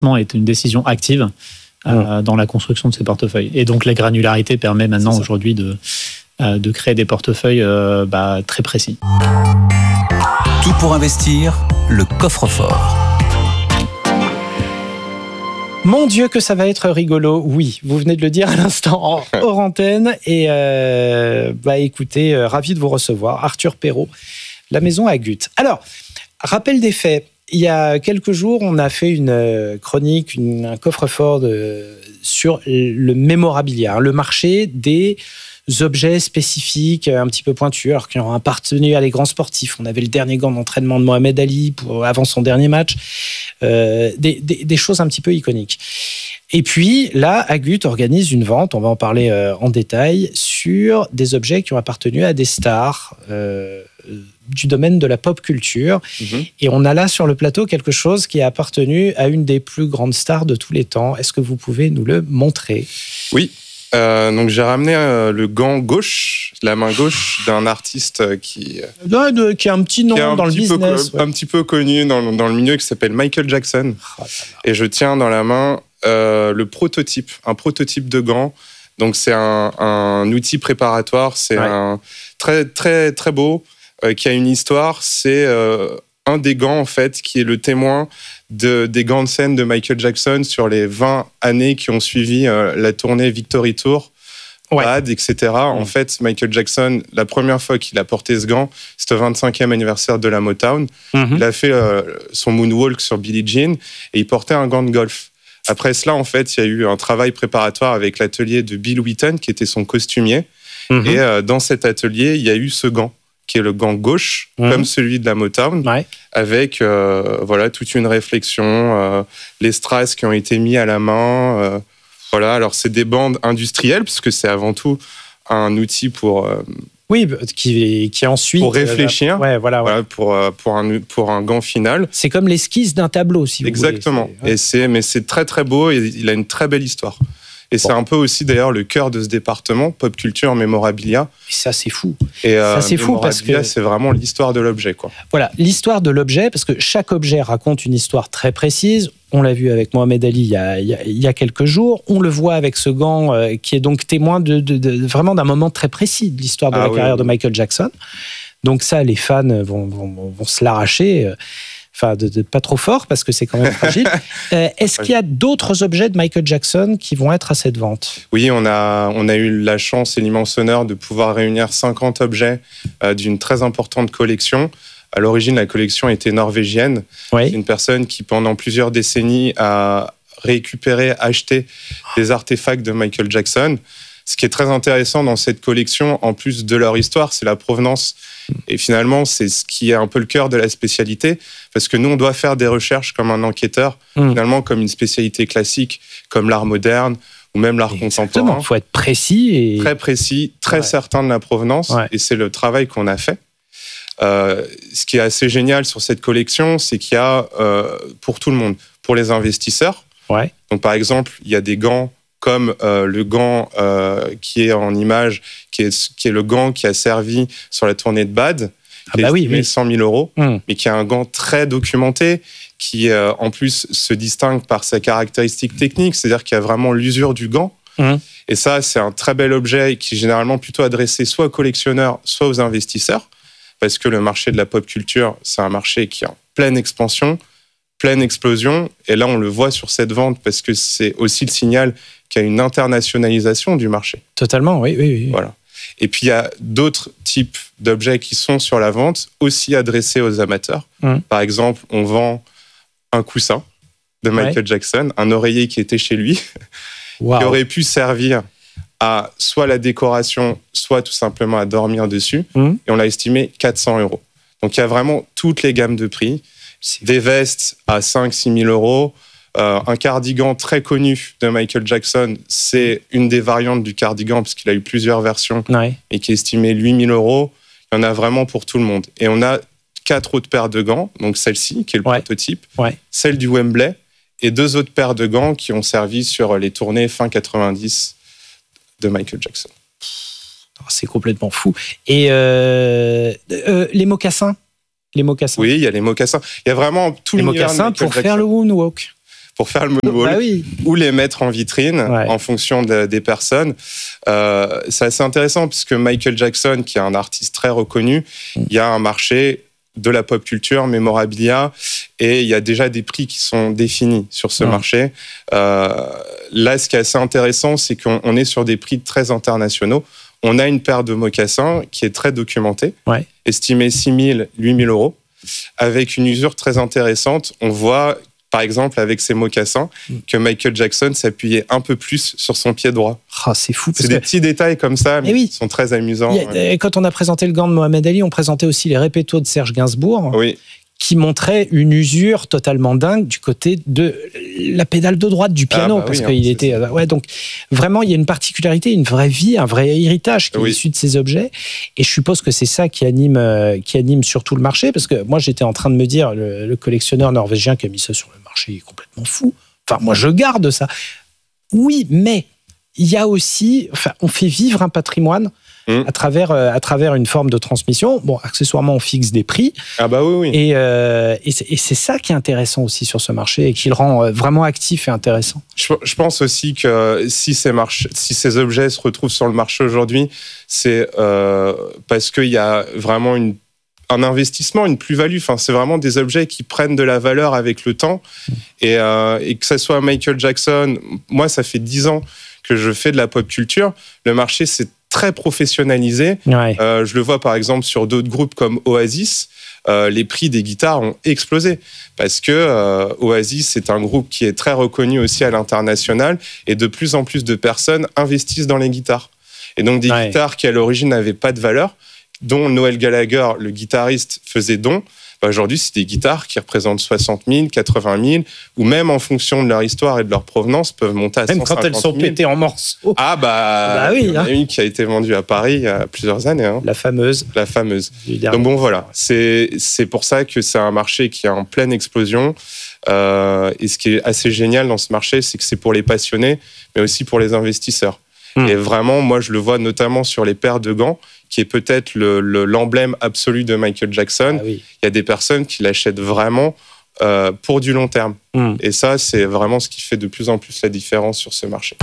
est une décision active dans la construction de ces portefeuilles. Et donc, la granularité permet maintenant aujourd'hui de créer des portefeuilles très précis. Tout pour investir, le coffre-fort. Mon Dieu, que ça va être rigolo. Oui, vous venez de le dire à l'instant, hors antenne. Et écoutez, ravi de vous recevoir. Arthur Perrault, La Maison à Guth. Alors, rappel des faits. Il y a quelques jours, on a fait une chronique, un coffre-fort sur le mémorabilia, le marché des objets spécifiques un petit peu pointus, alors qui ont appartenu à des grands sportifs. On avait le dernier gant d'entraînement de Mohamed Ali avant son dernier match. Des choses un petit peu iconiques. Et puis, là, Agut organise une vente, on va en parler en détail, sur des objets qui ont appartenu à des stars du domaine de la pop culture. Et on a là sur le plateau quelque chose qui a appartenu à une des plus grandes stars de tous les temps. Est-ce que vous pouvez nous le montrer ? Oui. Donc j'ai ramené le gant gauche, la main gauche d'un artiste qui a un petit nom dans le business. Un petit peu connu dans le milieu, qui s'appelle Michael Jackson. Et je tiens dans la main un prototype de gant. Donc c'est un outil préparatoire, c'est un très très très beau, qui a une histoire. C'est un des gants en fait qui est le témoin des grandes scènes de Michael Jackson sur les 20 années qui ont suivi la tournée Victory Tour, Bad, etc. En fait, Michael Jackson, la première fois qu'il a porté ce gant, c'était le 25e anniversaire de la Motown. Il a fait son moonwalk sur Billie Jean et il portait un gant de golf. Après cela, en fait, il y a eu un travail préparatoire avec l'atelier de Bill Wheaton, qui était son costumier. Et dans cet atelier, il y a eu ce gant, qui est le gant gauche, comme celui de la Motown, avec toute une réflexion, les strass qui ont été mis à la main. Alors c'est des bandes industrielles, puisque c'est avant tout un outil pour... qui ensuite... Pour réfléchir, pour un gant final. C'est comme l'esquisse d'un tableau, si vous voulez. Exactement. Mais c'est très très beau et il a une très belle histoire. Et c'est un peu aussi d'ailleurs le cœur de ce département, pop culture, mémorabilia. Et ça, c'est fou. Et ça, c'est fou parce que c'est vraiment l'histoire de l'objet, quoi. Voilà, l'histoire de l'objet, parce que chaque objet raconte une histoire très précise. On l'a vu avec Mohamed Ali il y a quelques jours. On le voit avec ce gant qui est donc témoin de vraiment d'un moment très précis de l'histoire de la carrière de Michael Jackson. Donc ça, les fans vont se l'arracher. Enfin, de pas trop fort, parce que c'est quand même fragile. Est-ce qu'il y a d'autres objets de Michael Jackson qui vont être à cette vente ? Oui, on a eu la chance et l'immense honneur de pouvoir réunir 50 objets d'une très importante collection. À l'origine, la collection était norvégienne. C'est une personne qui, pendant plusieurs décennies, a récupéré, acheté des artefacts de Michael Jackson. Ce qui est très intéressant dans cette collection, en plus de leur histoire, c'est la provenance. Et finalement, c'est ce qui est un peu le cœur de la spécialité, parce que nous, on doit faire des recherches comme un enquêteur, finalement, comme une spécialité classique, comme l'art moderne ou même l'art contemporain. Il faut être précis. Très précis, très certain de la provenance, et c'est le travail qu'on a fait. Ce qui est assez génial sur cette collection, c'est qu'il y a pour tout le monde, pour les investisseurs. Donc, par exemple, il y a des gants comme le gant qui est en image, qui est le gant qui a servi sur la tournée de Bad, qui est estimé 100 000 euros, mais qui est un gant très documenté, qui en plus se distingue par sa caractéristique technique, c'est-à-dire qu'il y a vraiment l'usure du gant. Et ça, c'est un très bel objet qui est généralement plutôt adressé soit aux collectionneurs, soit aux investisseurs, parce que le marché de la pop culture, c'est un marché qui est en pleine expansion, pleine explosion, et là, on le voit sur cette vente, parce que c'est aussi le signal qu'il y a une internationalisation du marché. Totalement, oui. Voilà. Et puis, il y a d'autres types d'objets qui sont sur la vente, aussi adressés aux amateurs. Par exemple, on vend un coussin de Michael Jackson, un oreiller qui était chez lui, qui aurait pu servir à soit la décoration, soit tout simplement à dormir dessus. Et on l'a estimé 400 euros. Donc, il y a vraiment toutes les gammes de prix. Des vestes à 5-6 000 euros. Un cardigan très connu de Michael Jackson, c'est une des variantes du cardigan, parce qu'il a eu plusieurs versions, et qui est estimé 8 000 euros. Il y en a vraiment pour tout le monde. Et on a 4 autres paires de gants, donc celle-ci, qui est le prototype, celle du Wembley, et 2 autres paires de gants qui ont servi sur les tournées fin 90 de Michael Jackson. C'est complètement fou. Et les mocassins ? Oui, il y a les mocassins. Il y a vraiment tout les l'univers mocassins pour faire le moonwalk. pour faire le moonwalk, Bah oui. ou les mettre en vitrine en fonction des personnes. C'est assez intéressant puisque Michael Jackson, qui est un artiste très reconnu, il y a un marché de la pop culture, mémorabilia, et il y a déjà des prix qui sont définis sur ce marché. Là, ce qui est assez intéressant, c'est qu'on est sur des prix très internationaux. On a une paire de mocassins qui est très documentée, estimée 6 000, 8 000 euros, avec une usure très intéressante. On voit, par exemple, avec ces mocassins, que Michael Jackson s'appuyait un peu plus sur son pied droit. Oh, c'est fou. C'est des petits détails comme ça, mais qui sont très amusants. Quand on a présenté le gant de Mohamed Ali, on présentait aussi les répétos de Serge Gainsbourg, qui montraient une usure totalement dingue du côté de la pédale de droite du piano, qu'il était... donc, vraiment, il y a une particularité, une vraie vie, un vrai héritage qui est issu de ces objets. Et je suppose que c'est ça qui anime surtout le marché, parce que moi, j'étais en train de me dire, le collectionneur norvégien qui a mis ça sur le marché est complètement fou. Enfin, moi, je garde ça. Oui, mais il y a aussi... Enfin, on fait vivre un patrimoine à travers une forme de transmission. Bon, accessoirement, on fixe des prix. Ah bah oui. Et c'est ça qui est intéressant aussi sur ce marché et qui le rend vraiment actif et intéressant. Je pense aussi que si ces objets se retrouvent sur le marché aujourd'hui, c'est parce qu'il y a vraiment un investissement, une plus-value. Enfin, c'est vraiment des objets qui prennent de la valeur avec le temps. Et que ça soit Michael Jackson, moi, ça fait 10 ans que je fais de la pop culture. Le marché, c'est très professionnalisé. Je le vois par exemple sur d'autres groupes comme Oasis. Les prix des guitares ont explosé parce que Oasis, c'est un groupe qui est très reconnu aussi à l'international et de plus en plus de personnes investissent dans les guitares. Et donc des guitares qui à l'origine n'avaient pas de valeur, dont Noel Gallagher, le guitariste, faisait don. Aujourd'hui, c'est des guitares qui représentent 60 000, 80 000, ou même en fonction de leur histoire et de leur provenance, peuvent monter à 150 000. Même quand elles sont pétées en morceaux. Il y en a une qui a été vendue à Paris il y a plusieurs années. La fameuse. Donc bon, voilà. C'est pour ça que c'est un marché qui est en pleine explosion. Et ce qui est assez génial dans ce marché, c'est que c'est pour les passionnés, mais aussi pour les investisseurs. Et vraiment, moi, je le vois notamment sur les paires de gants, qui est peut-être l'emblème absolu de Michael Jackson. Il y a des personnes qui l'achètent vraiment pour du long terme. Et ça, c'est vraiment ce qui fait de plus en plus la différence sur ce marché.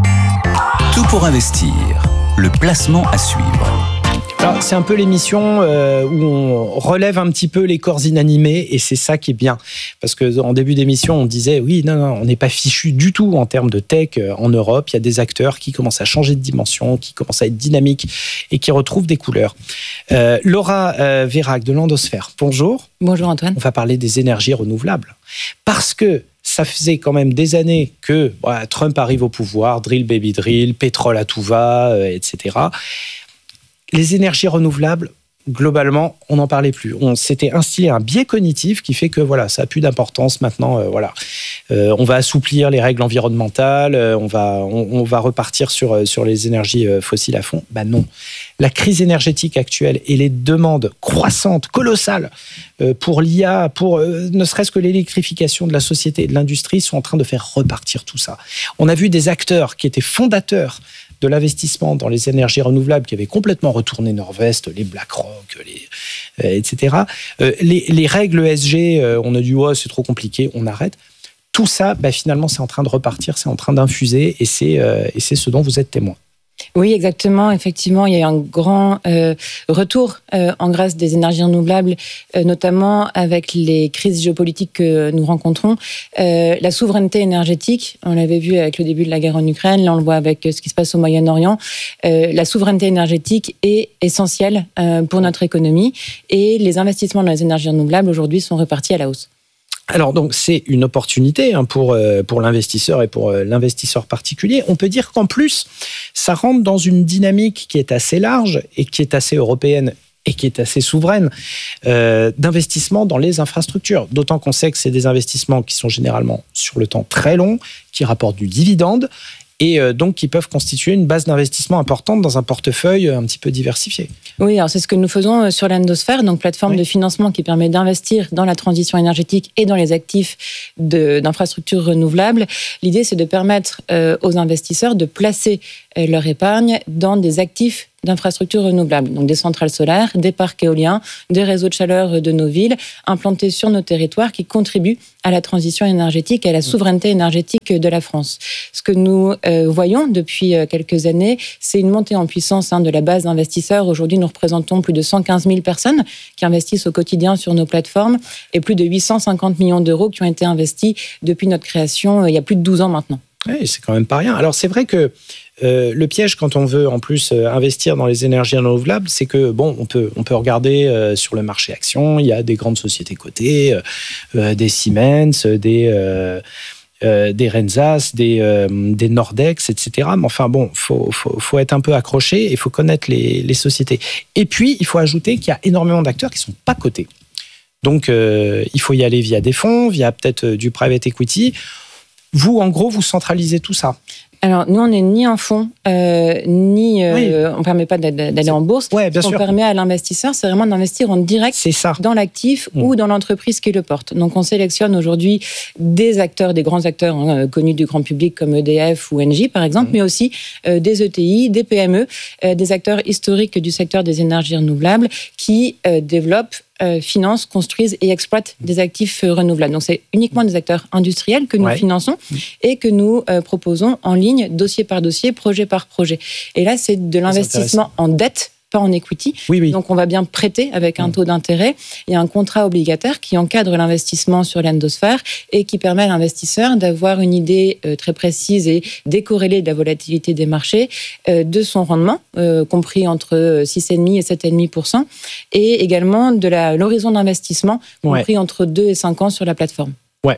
Tout pour investir, le placement à suivre. Alors, c'est un peu l'émission où on relève un petit peu les corps inanimés et c'est ça qui est bien. Parce qu'en début d'émission, on disait oui, non, on n'est pas fichu du tout en termes de tech en Europe. Il y a des acteurs qui commencent à changer de dimension, qui commencent à être dynamiques et qui retrouvent des couleurs. Laura Vérac de Landosphère, bonjour. Bonjour Antoine. On va parler des énergies renouvelables. Parce que ça faisait quand même des années que Trump arrive au pouvoir, drill baby drill, pétrole à tout va, etc. Les énergies renouvelables, globalement, on n'en parlait plus. On s'était instillé un biais cognitif qui fait que ça n'a plus d'importance maintenant. On va assouplir les règles environnementales, on va repartir sur les énergies fossiles à fond. Non. La crise énergétique actuelle et les demandes croissantes, colossales pour l'IA, pour ne serait-ce que l'électrification de la société et de l'industrie sont en train de faire repartir tout ça. On a vu des acteurs qui étaient fondateurs de l'investissement dans les énergies renouvelables qui avaient complètement retourné Nord-Vest, les BlackRock, etc. Les règles ESG, on a dit c'est trop compliqué, on arrête. Tout ça, finalement, c'est en train de repartir, c'est en train d'infuser et c'est ce dont vous êtes témoin. Oui, exactement. Effectivement, il y a eu un grand retour en grâce des énergies renouvelables, notamment avec les crises géopolitiques que nous rencontrons. La souveraineté énergétique, on l'avait vu avec le début de la guerre en Ukraine, là on le voit avec ce qui se passe au Moyen-Orient. La souveraineté énergétique est essentielle pour notre économie et les investissements dans les énergies renouvelables aujourd'hui sont repartis à la hausse. Alors, donc, c'est une opportunité pour l'investisseur et pour l'investisseur particulier. On peut dire qu'en plus, ça rentre dans une dynamique qui est assez large et qui est assez européenne et qui est assez souveraine d'investissement dans les infrastructures. D'autant qu'on sait que c'est des investissements qui sont généralement sur le temps très long, qui rapportent du dividende et donc qui peuvent constituer une base d'investissement importante dans un portefeuille un petit peu diversifié. Oui, alors c'est ce que nous faisons sur Landosphère, donc plateforme de financement qui permet d'investir dans la transition énergétique et dans les actifs d'infrastructures renouvelables. L'idée, c'est de permettre aux investisseurs de placer leur épargne dans des actifs d'infrastructures renouvelables, donc des centrales solaires, des parcs éoliens, des réseaux de chaleur de nos villes, implantés sur nos territoires qui contribuent à la transition énergétique et à la souveraineté énergétique de la France. Ce que nous voyons depuis quelques années, c'est une montée en puissance de la base d'investisseurs. Aujourd'hui, nous représentons plus de 115 000 personnes qui investissent au quotidien sur nos plateformes et plus de 850 millions d'euros qui ont été investis depuis notre création il y a plus de 12 ans maintenant. Oui, c'est quand même pas rien. Alors, c'est vrai que le piège, quand on veut en plus investir dans les énergies renouvelables, c'est que, on peut regarder sur le marché actions, il y a des grandes sociétés cotées, des Siemens, des Renzas, des Nordex, etc. Mais enfin, faut être un peu accroché et il faut connaître les sociétés. Et puis, il faut ajouter qu'il y a énormément d'acteurs qui ne sont pas cotés. Donc, il faut y aller via des fonds, via peut-être du private equity. Vous, en gros, vous centralisez tout ça. Alors, nous, on n'est ni un fonds, on ne permet pas d'aller en bourse. Ouais, bien Ce qu'on sûr. permet à l'investisseur, c'est vraiment d'investir en direct dans l'actif ou dans l'entreprise qui le porte. Donc, on sélectionne aujourd'hui des acteurs, des grands acteurs connus du grand public comme EDF ou Engie, par exemple, mais aussi des ETI, des PME, des acteurs historiques du secteur des énergies renouvelables qui développent, financent, construisent et exploitent des actifs renouvelables. Donc, c'est uniquement des acteurs industriels que nous finançons et que nous proposons en ligne, dossier par dossier, projet par projet. Et là, c'est de l'investissement en dette, pas en equity. Oui. Donc, on va bien prêter avec un taux d'intérêt et un contrat obligataire qui encadre l'investissement sur l'endosphère et qui permet à l'investisseur d'avoir une idée très précise et décorrélée de la volatilité des marchés, de son rendement, compris entre 6,5 et 7,5%, et également de l'horizon d'investissement, compris entre 2 et 5 ans sur la plateforme. Ouais,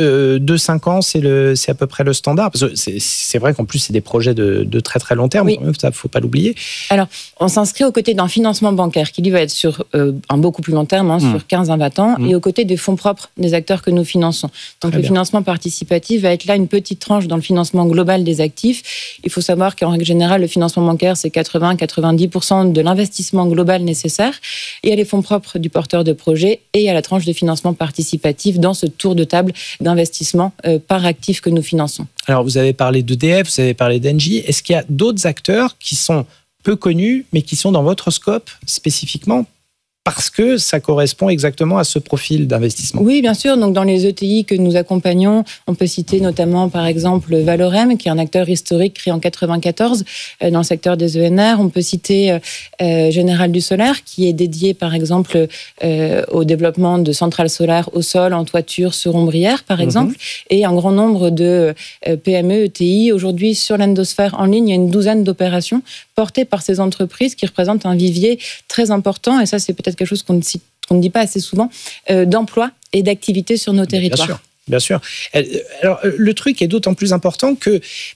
5 ans, c'est à peu près le standard. Parce que c'est vrai qu'en plus, c'est des projets de très très long terme. Oui. Ça, faut pas l'oublier. Alors, on s'inscrit aux côtés d'un financement bancaire qui, lui, va être sur un beaucoup plus long terme, sur 15 à 20 ans, et aux côtés des fonds propres des acteurs que nous finançons. Donc, le financement participatif va être là une petite tranche dans le financement global des actifs. Il faut savoir qu'en règle générale, le financement bancaire, c'est 80-90% de l'investissement global nécessaire. Il y a les fonds propres du porteur de projet et il y a la tranche de financement participatif dans ce tour de table d'investissement par actif que nous finançons. Alors, vous avez parlé d'EDF, vous avez parlé d'Engie. Est-ce qu'il y a d'autres acteurs qui sont peu connus, mais qui sont dans votre scope spécifiquement parce que ça correspond exactement à ce profil d'investissement? Oui, bien sûr. Donc, dans les ETI que nous accompagnons, on peut citer notamment, par exemple, Valorem, qui est un acteur historique créé en 1994 dans le secteur des ENR. On peut citer Général du Solaire, qui est dédié, par exemple, au développement de centrales solaires au sol, en toiture, sur ombrière, par exemple. Et un grand nombre de PME, ETI. Aujourd'hui, sur l'endosphère en ligne, il y a une douzaine d'opérations portées par ces entreprises qui représentent un vivier très important. Et ça, c'est peut-être quelque chose qu'on ne dit pas assez souvent, d'emploi et d'activité sur nos territoires. Bien sûr. Alors, le truc est d'autant plus important que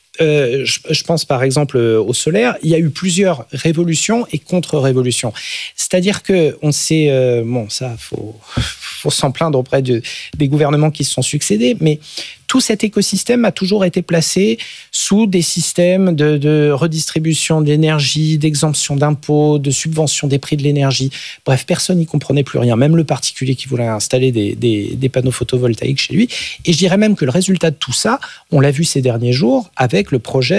je pense par exemple au solaire, il y a eu plusieurs révolutions et contre-révolutions. C'est-à-dire qu'on sait, ça, faut s'en plaindre auprès des gouvernements qui se sont succédés, mais tout cet écosystème a toujours été placé sous des systèmes de redistribution d'énergie, d'exemption d'impôts, de subvention des prix de l'énergie. Bref, personne n'y comprenait plus rien, même le particulier qui voulait installer des panneaux photovoltaïques chez lui. Et je dirais même que le résultat de tout ça, on l'a vu ces derniers jours avec le projet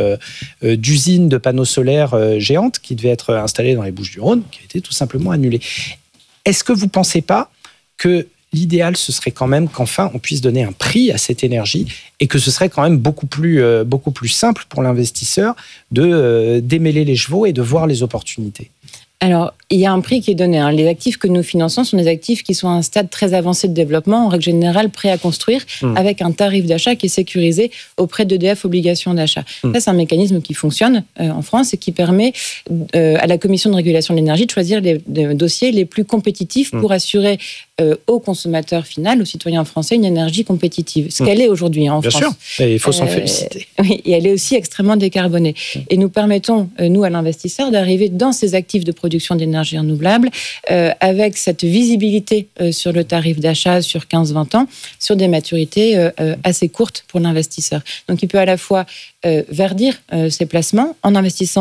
d'usine de panneaux solaires géante qui devait être installée dans les Bouches-du-Rhône, qui a été tout simplement annulée. Est-ce que vous ne pensez pas que l'idéal, ce serait quand même qu'enfin on puisse donner un prix à cette énergie et que ce serait quand même beaucoup plus simple pour l'investisseur de démêler les chevaux et de voir les opportunités? Alors, il y a un prix qui est donné. Les actifs que nous finançons sont des actifs qui sont à un stade très avancé de développement, en règle générale prêts à construire, avec un tarif d'achat qui est sécurisé auprès d'EDF Obligation d'achat. Ça, c'est un mécanisme qui fonctionne en France et qui permet à la Commission de régulation de l'énergie de choisir les dossiers les plus compétitifs pour assurer au consommateur final, aux citoyens français, une énergie compétitive. Ce qu'elle est aujourd'hui en France. Bien sûr, et il faut s'en féliciter. Oui, et elle est aussi extrêmement décarbonée. Et nous permettons, nous, à l'investisseur, d'arriver dans ces actifs de production d'énergie renouvelable avec cette visibilité sur le tarif d'achat sur 15-20 ans, sur des maturités assez courtes pour l'investisseur. Donc, il peut à la fois verdir ses placements en investissant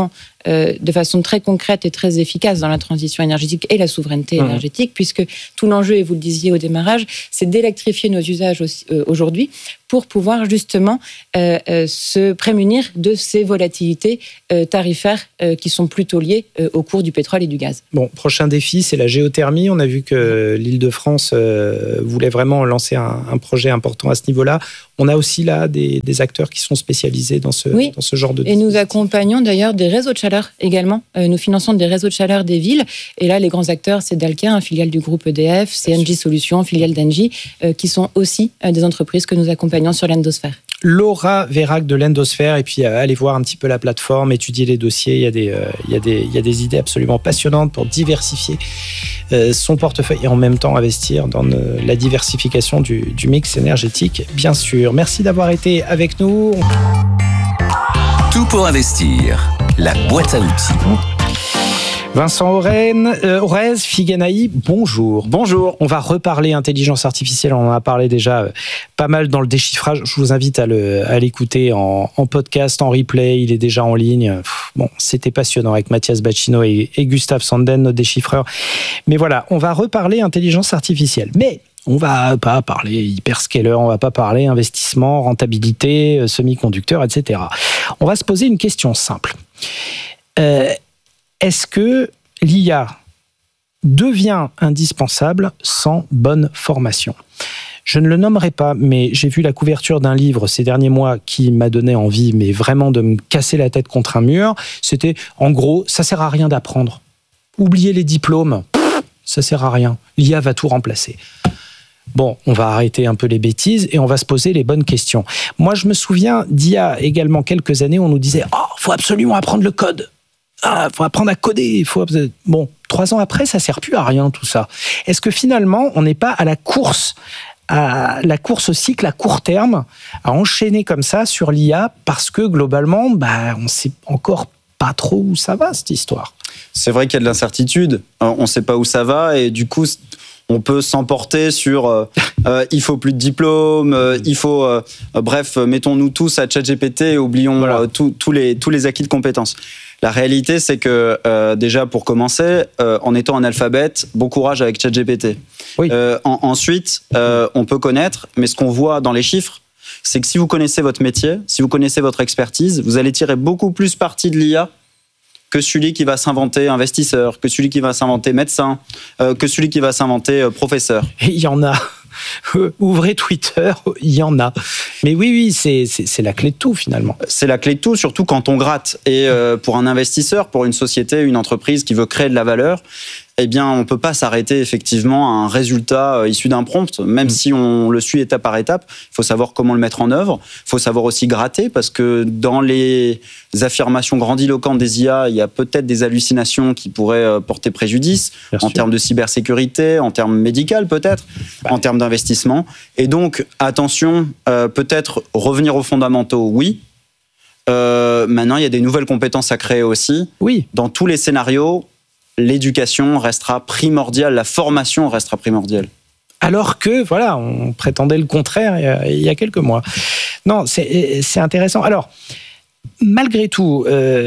de façon très concrète et très efficace dans la transition énergétique et la souveraineté énergétique, puisque tout l'enjeu, et vous le disiez au démarrage, c'est d'électrifier nos usages aussi, aujourd'hui pour pouvoir justement se prémunir de ces volatilités tarifaires qui sont plutôt liées au cours du pétrole et du gaz. Bon, prochain défi, c'est la géothermie. On a vu que l'Île-de-France voulait vraiment lancer un projet important à ce niveau-là. On a aussi là des acteurs qui sont spécialisés dans ce genre de... Et nous accompagnons d'ailleurs des réseaux de chaleur également. Nous finançons des réseaux de chaleur des villes. Et là, les grands acteurs, c'est Dalkia, filiale du groupe EDF, c'est Engie Solutions, filiale d'Engie, qui sont aussi des entreprises que nous accompagnons sur l'Endosphère. Laura Vérac de l'Endosphère, et puis allez voir un petit peu la plateforme, étudier les dossiers. Il y a des idées absolument passionnantes pour diversifier son portefeuille et en même temps investir dans la diversification du mix énergétique, bien sûr. Merci d'avoir été avec nous. Tout pour investir, la boîte à outils. Vincent Orez, Figanaï, bonjour. Bonjour. On va reparler intelligence artificielle, on en a parlé déjà pas mal dans le déchiffrage. Je vous invite à l'écouter en podcast, en replay, il est déjà en ligne. Bon, c'était passionnant avec Mathias Bacchino et Gustave Sanden, nos déchiffreurs. Mais voilà, on va reparler intelligence artificielle. Mais on va pas parler hyperscaler, on va pas parler investissement, rentabilité, semi-conducteurs, etc. On va se poser une question simple. Est-ce que l'IA devient indispensable sans bonne formation ? Je ne le nommerai pas, mais j'ai vu la couverture d'un livre ces derniers mois qui m'a donné envie, mais vraiment de me casser la tête contre un mur. C'était, en gros, ça sert à rien d'apprendre. Oubliez les diplômes, ça sert à rien. L'IA va tout remplacer. Bon, on va arrêter un peu les bêtises et on va se poser les bonnes questions. Moi, je me souviens d'il y a également quelques années, on nous disait « Oh, faut absolument apprendre le code !» faut apprendre à coder. Bon, 3 ans après, ça sert plus à rien tout ça. Est-ce que finalement, on n'est pas à la course au cycle à court terme, à enchaîner comme ça sur l'IA parce que globalement, on sait encore pas trop où ça va cette histoire. C'est vrai qu'il y a de l'incertitude. On ne sait pas où ça va et du coup, on peut s'emporter sur il faut plus de diplômes, il faut bref, mettons-nous tous à ChatGPT et oublions tous les acquis de compétences. La réalité, c'est que déjà, pour commencer, en étant analphabète, bon courage avec ChatGPT. Oui. Ensuite, on peut connaître, mais ce qu'on voit dans les chiffres, c'est que si vous connaissez votre métier, si vous connaissez votre expertise, vous allez tirer beaucoup plus parti de l'IA que celui qui va s'inventer investisseur, que celui qui va s'inventer médecin, que celui qui va s'inventer professeur. Et il y en a. Ouvrez Twitter, il y en a. Mais oui, c'est la clé de tout finalement. C'est la clé de tout, surtout quand on gratte. Et pour un investisseur, pour une société, une entreprise qui veut créer de la valeur, eh bien, on ne peut pas s'arrêter effectivement à un résultat issu d'un prompt, même si on le suit étape par étape. Il faut savoir comment le mettre en œuvre. Il faut savoir aussi gratter, parce que dans les affirmations grandiloquentes des IA, il y a peut-être des hallucinations qui pourraient porter préjudice, en termes de cybersécurité, en termes médicaux peut-être, en termes d'investissement. Et donc, attention, peut-être revenir aux fondamentaux, oui. Maintenant, il y a des nouvelles compétences à créer aussi. Oui. Dans tous les scénarios, l'éducation restera primordiale, la formation restera primordiale. Alors que, voilà, on prétendait le contraire il y a quelques mois. Non, c'est intéressant. Alors, malgré tout,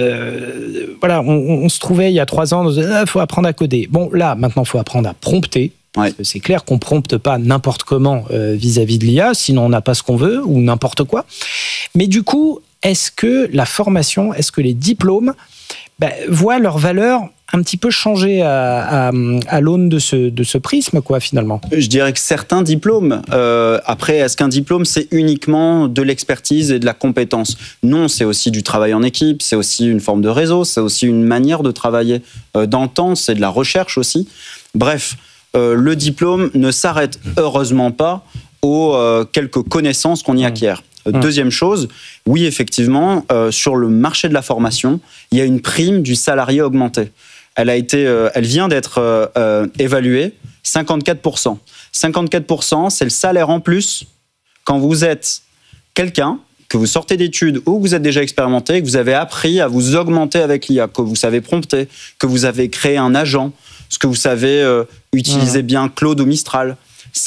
voilà, on se trouvait il y a 3 ans, il faut apprendre à coder. Bon, là, maintenant, il faut apprendre à prompter. Ouais. Parce que c'est clair qu'on ne prompte pas n'importe comment vis-à-vis de l'IA, sinon on n'a pas ce qu'on veut, ou n'importe quoi. Mais du coup, est-ce que la formation, est-ce que les diplômes voient leur valeur un petit peu changer à l'aune de ce prisme, quoi, finalement? Je dirais que certains diplômes, après, est-ce qu'un diplôme, c'est uniquement de l'expertise et de la compétence? Non, c'est aussi du travail en équipe, c'est aussi une forme de réseau, c'est aussi une manière de travailler dans le temps, c'est de la recherche aussi. Bref, le diplôme ne s'arrête heureusement pas aux quelques connaissances qu'on y acquiert. Deuxième chose, oui, effectivement, sur le marché de la formation, il y a une prime du salarié augmenté. Elle vient d'être évaluée, 54%. 54%, c'est le salaire en plus quand vous êtes quelqu'un, que vous sortez d'études ou que vous êtes déjà expérimenté, que vous avez appris à vous augmenter avec l'IA, que vous savez prompter, que vous avez créé un agent, ce que vous savez utiliser bien Claude ou Mistral.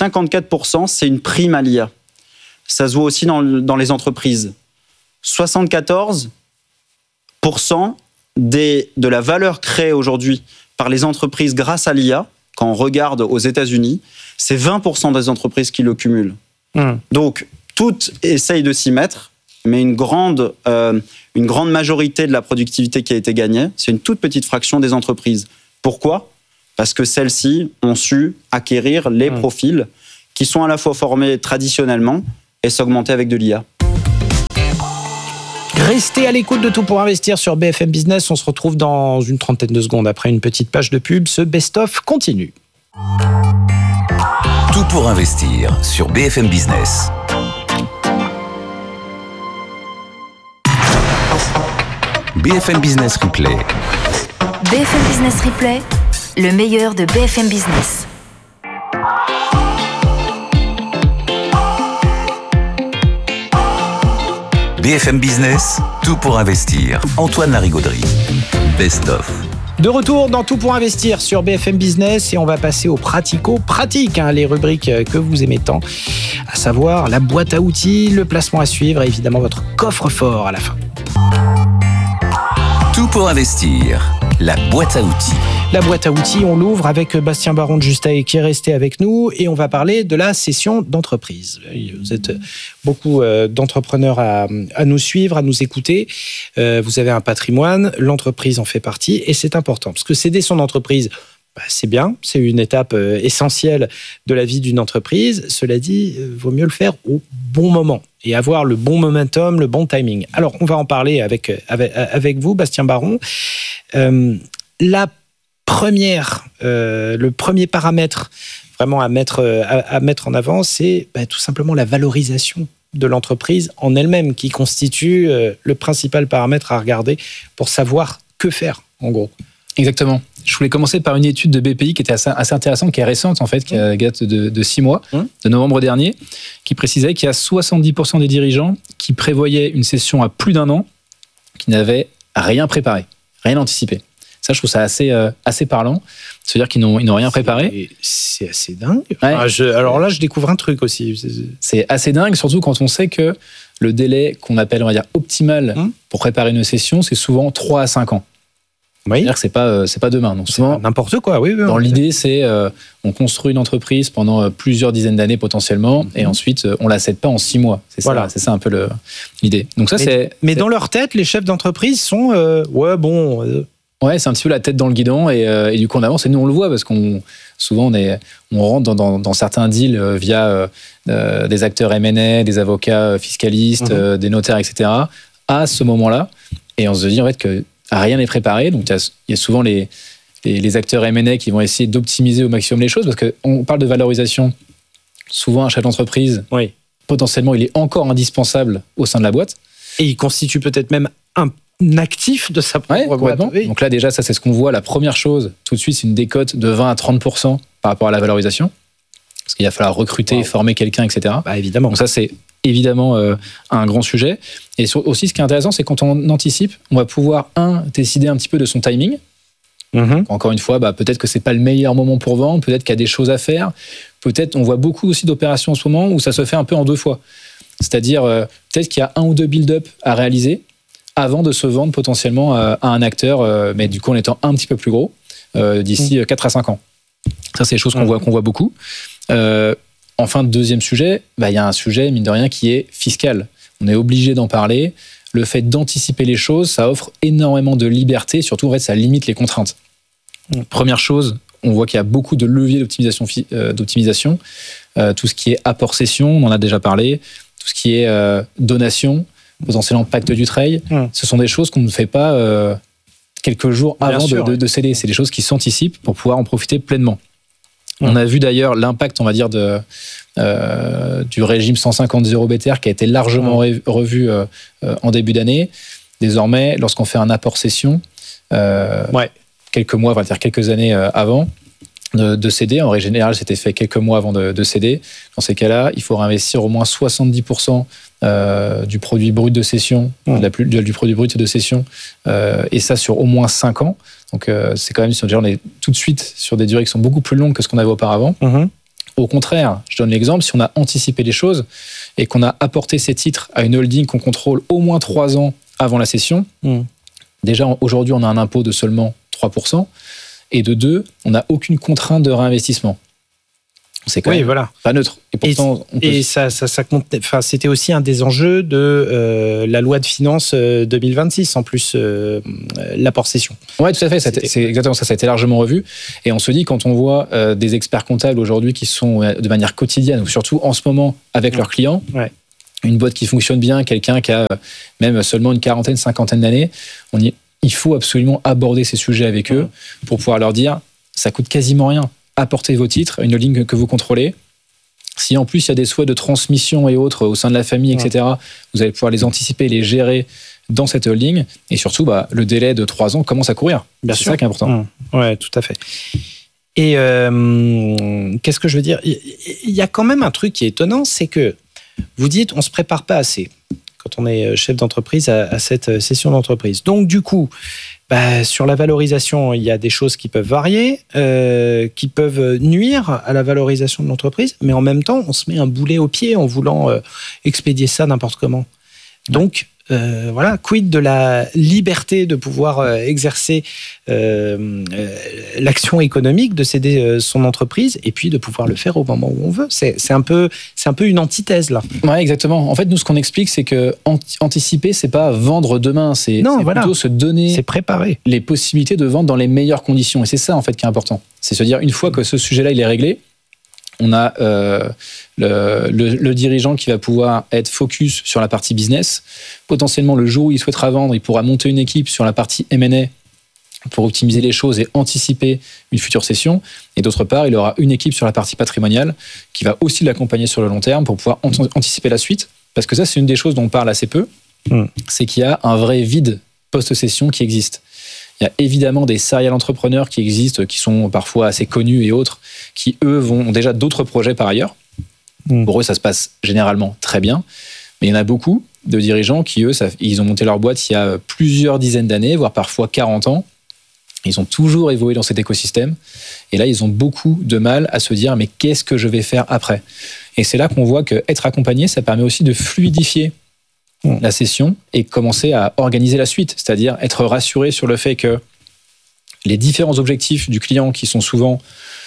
54%, c'est une prime à l'IA. Ça se voit aussi dans les entreprises. 74% de la valeur créée aujourd'hui par les entreprises grâce à l'IA, quand on regarde aux États-Unis, c'est 20% des entreprises qui le cumulent. Donc, toutes essayent de s'y mettre, mais une grande majorité de la productivité qui a été gagnée, c'est une toute petite fraction des entreprises. Pourquoi ? Parce que celles-ci ont su acquérir les profils qui sont à la fois formés traditionnellement et s'augmenter avec de l'IA. Restez à l'écoute de Tout pour investir sur BFM Business. On se retrouve dans une trentaine de secondes après une petite page de pub. Ce best-of continue. Tout pour investir sur BFM Business. BFM Business Replay. BFM Business Replay, le meilleur de BFM Business. BFM Business, tout pour investir. Antoine Larigauderie. Best of. De retour dans Tout pour investir sur BFM Business et on va passer aux pratico-pratiques, les rubriques que vous aimez tant, à savoir la boîte à outils, le placement à suivre et évidemment votre coffre-fort à la fin. Tout pour investir, la boîte à outils. La boîte à outils, on l'ouvre avec Bastien Baron de Justae qui est resté avec nous et on va parler de la cession d'entreprise. Vous êtes beaucoup d'entrepreneurs à nous suivre, à nous écouter. Vous avez un patrimoine, l'entreprise en fait partie et c'est important parce que céder son entreprise, c'est bien, c'est une étape essentielle de la vie d'une entreprise. Cela dit, vaut mieux le faire au bon moment et avoir le bon momentum, le bon timing. Alors, on va en parler avec vous, Bastien Baron. Le premier paramètre vraiment à mettre en avant, c'est tout simplement la valorisation de l'entreprise en elle-même qui constitue le principal paramètre à regarder pour savoir que faire, en gros. Exactement. Je voulais commencer par une étude de BPI qui était assez intéressante, qui est récente en fait, qui date de 6 mois, de novembre dernier, qui précisait qu'il y a 70% des dirigeants qui prévoyaient une session à plus d'1 an, qui n'avaient rien préparé, rien anticipé. Ça, je trouve ça assez parlant. C'est-à-dire qu'ils n'ont rien préparé. C'est assez dingue. Ouais. Alors là, je découvre un truc aussi. C'est assez dingue, surtout quand on sait que le délai qu'on appelle, on va dire, optimal pour préparer une session, c'est souvent 3 à 5 ans. Oui. C'est-à-dire que c'est pas demain. Donc souvent, n'importe quoi, oui. Dans l'idée, c'est on construit une entreprise pendant plusieurs dizaines d'années potentiellement, et ensuite on la cède pas en 6 mois. C'est ça un peu l'idée. Donc ça, mais dans leur tête, les chefs d'entreprise sont Ouais, c'est un petit peu la tête dans le guidon et du coup on avance et nous on le voit parce qu'on souvent on rentre dans certains deals via des acteurs M&A, des avocats fiscalistes, des notaires, etc. à ce moment-là et on se dit en fait que rien n'est préparé, donc il y a souvent les acteurs M&A qui vont essayer d'optimiser au maximum les choses parce qu'on parle de valorisation. Souvent un chef d'entreprise, potentiellement il est encore indispensable au sein de la boîte et il constitue peut-être même un actif de sa propre boîte. Oui. Donc là, déjà, ça, c'est ce qu'on voit. La première chose, tout de suite, c'est une décote de 20 à 30% par rapport à la valorisation. Parce qu'il va falloir recruter, former quelqu'un, etc. Évidemment. Donc ça, c'est évidemment un grand sujet. Et aussi, ce qui est intéressant, c'est quand on anticipe, on va pouvoir, décider un petit peu de son timing. Encore une fois, peut-être que c'est pas le meilleur moment pour vendre, peut-être qu'il y a des choses à faire. Peut-être, on voit beaucoup aussi d'opérations en ce moment où ça se fait un peu en 2 fois. C'est-à-dire, peut-être qu'il y a 1 ou 2 build-up à réaliser avant de se vendre potentiellement à un acteur, mais du coup en étant un petit peu plus gros, d'ici 4 à 5 ans. Ça, c'est des choses qu'on voit beaucoup. Enfin, deuxième sujet, il y a un sujet, mine de rien, qui est fiscal. On est obligé d'en parler. Le fait d'anticiper les choses, ça offre énormément de liberté, surtout en fait, ça limite les contraintes. Première chose, on voit qu'il y a beaucoup de leviers d'optimisation. Tout ce qui est apport-cession, on en a déjà parlé. Tout ce qui est donation, potentiellement pacte du trade, ce sont des choses qu'on ne fait pas quelques jours avant de céder. C'est des choses qui s'anticipent pour pouvoir en profiter pleinement. On a vu d'ailleurs l'impact, on va dire, du régime 150-0 BTR qui a été largement revu en début d'année. Désormais, lorsqu'on fait un apport cession, quelques mois, on va dire quelques années avant de céder, en règle générale, c'était fait quelques mois avant de céder. Dans ces cas-là, il faut réinvestir au moins 70% du produit brut de cession, du produit brut de cession, et ça sur au moins 5 ans. Donc c'est quand même, on est tout de suite sur des durées qui sont beaucoup plus longues que ce qu'on avait auparavant. Au contraire, je donne l'exemple, si on a anticipé les choses et qu'on a apporté ces titres à une holding qu'on contrôle au moins 3 ans avant la cession, déjà, aujourd'hui, on a un impôt de seulement 3%. Et de 2, on n'a aucune contrainte de réinvestissement. C'est quand même pas neutre. Et pourtant, ça compte. Enfin, c'était aussi un des enjeux de la loi de finances 2026, en plus l'apport cession. Oui, tout à fait. C'est exactement ça. Ça a été largement revu. Et on se dit, quand on voit des experts comptables aujourd'hui qui sont de manière quotidienne, ou surtout en ce moment avec leurs clients, une boîte qui fonctionne bien, quelqu'un qui a même seulement une quarantaine, cinquantaine d'années, il faut absolument aborder ces sujets avec eux pour pouvoir leur dire, ça coûte quasiment rien. Apportez vos titres, une holding que vous contrôlez. Si en plus il y a des souhaits de transmission et autres au sein de la famille, etc., vous allez pouvoir les anticiper, les gérer dans cette holding. Et surtout, le délai de 3 ans commence à courir. C'est ça qui est important. Oui, tout à fait. Et qu'est-ce que je veux dire ? Il y a quand même un truc qui est étonnant, c'est que vous dites on ne se prépare pas assez quand on est chef d'entreprise à cette cession d'entreprise. Donc du coup, sur la valorisation, il y a des choses qui peuvent varier, qui peuvent nuire à la valorisation de l'entreprise, mais en même temps, on se met un boulet au pied en voulant expédier ça n'importe comment. Donc, quid de la liberté de pouvoir exercer l'action économique, de céder son entreprise et puis de pouvoir le faire au moment où on veut. C'est un peu une antithèse là. Ouais, exactement. En fait, nous, ce qu'on explique, c'est que anticiper, c'est pas vendre demain, c'est plutôt se donner, c'est préparer les possibilités de vendre dans les meilleures conditions. Et c'est ça en fait qui est important. C'est se dire une fois que ce sujet-là il est réglé, on a le dirigeant qui va pouvoir être focus sur la partie business. Potentiellement, le jour où il souhaitera vendre, il pourra monter une équipe sur la partie M&A pour optimiser les choses et anticiper une future cession. Et d'autre part, il aura une équipe sur la partie patrimoniale qui va aussi l'accompagner sur le long terme pour pouvoir anticiper la suite. Parce que ça, c'est une des choses dont on parle assez peu. C'est qu'il y a un vrai vide post-cession qui existe. Il y a évidemment des serial entrepreneurs qui existent, qui sont parfois assez connus et autres, qui, eux, ont déjà d'autres projets par ailleurs. Pour eux, ça se passe généralement très bien. Mais il y en a beaucoup de dirigeants qui, eux, ils ont monté leur boîte il y a plusieurs dizaines d'années, voire parfois 40 ans. Ils ont toujours évolué dans cet écosystème. Et là, ils ont beaucoup de mal à se dire « mais qu'est-ce que je vais faire après ?» Et c'est là qu'on voit qu'être accompagné, ça permet aussi de fluidifier la session et commencer à organiser la suite, c'est-à-dire être rassuré sur le fait que les différents objectifs du client qui sont souvent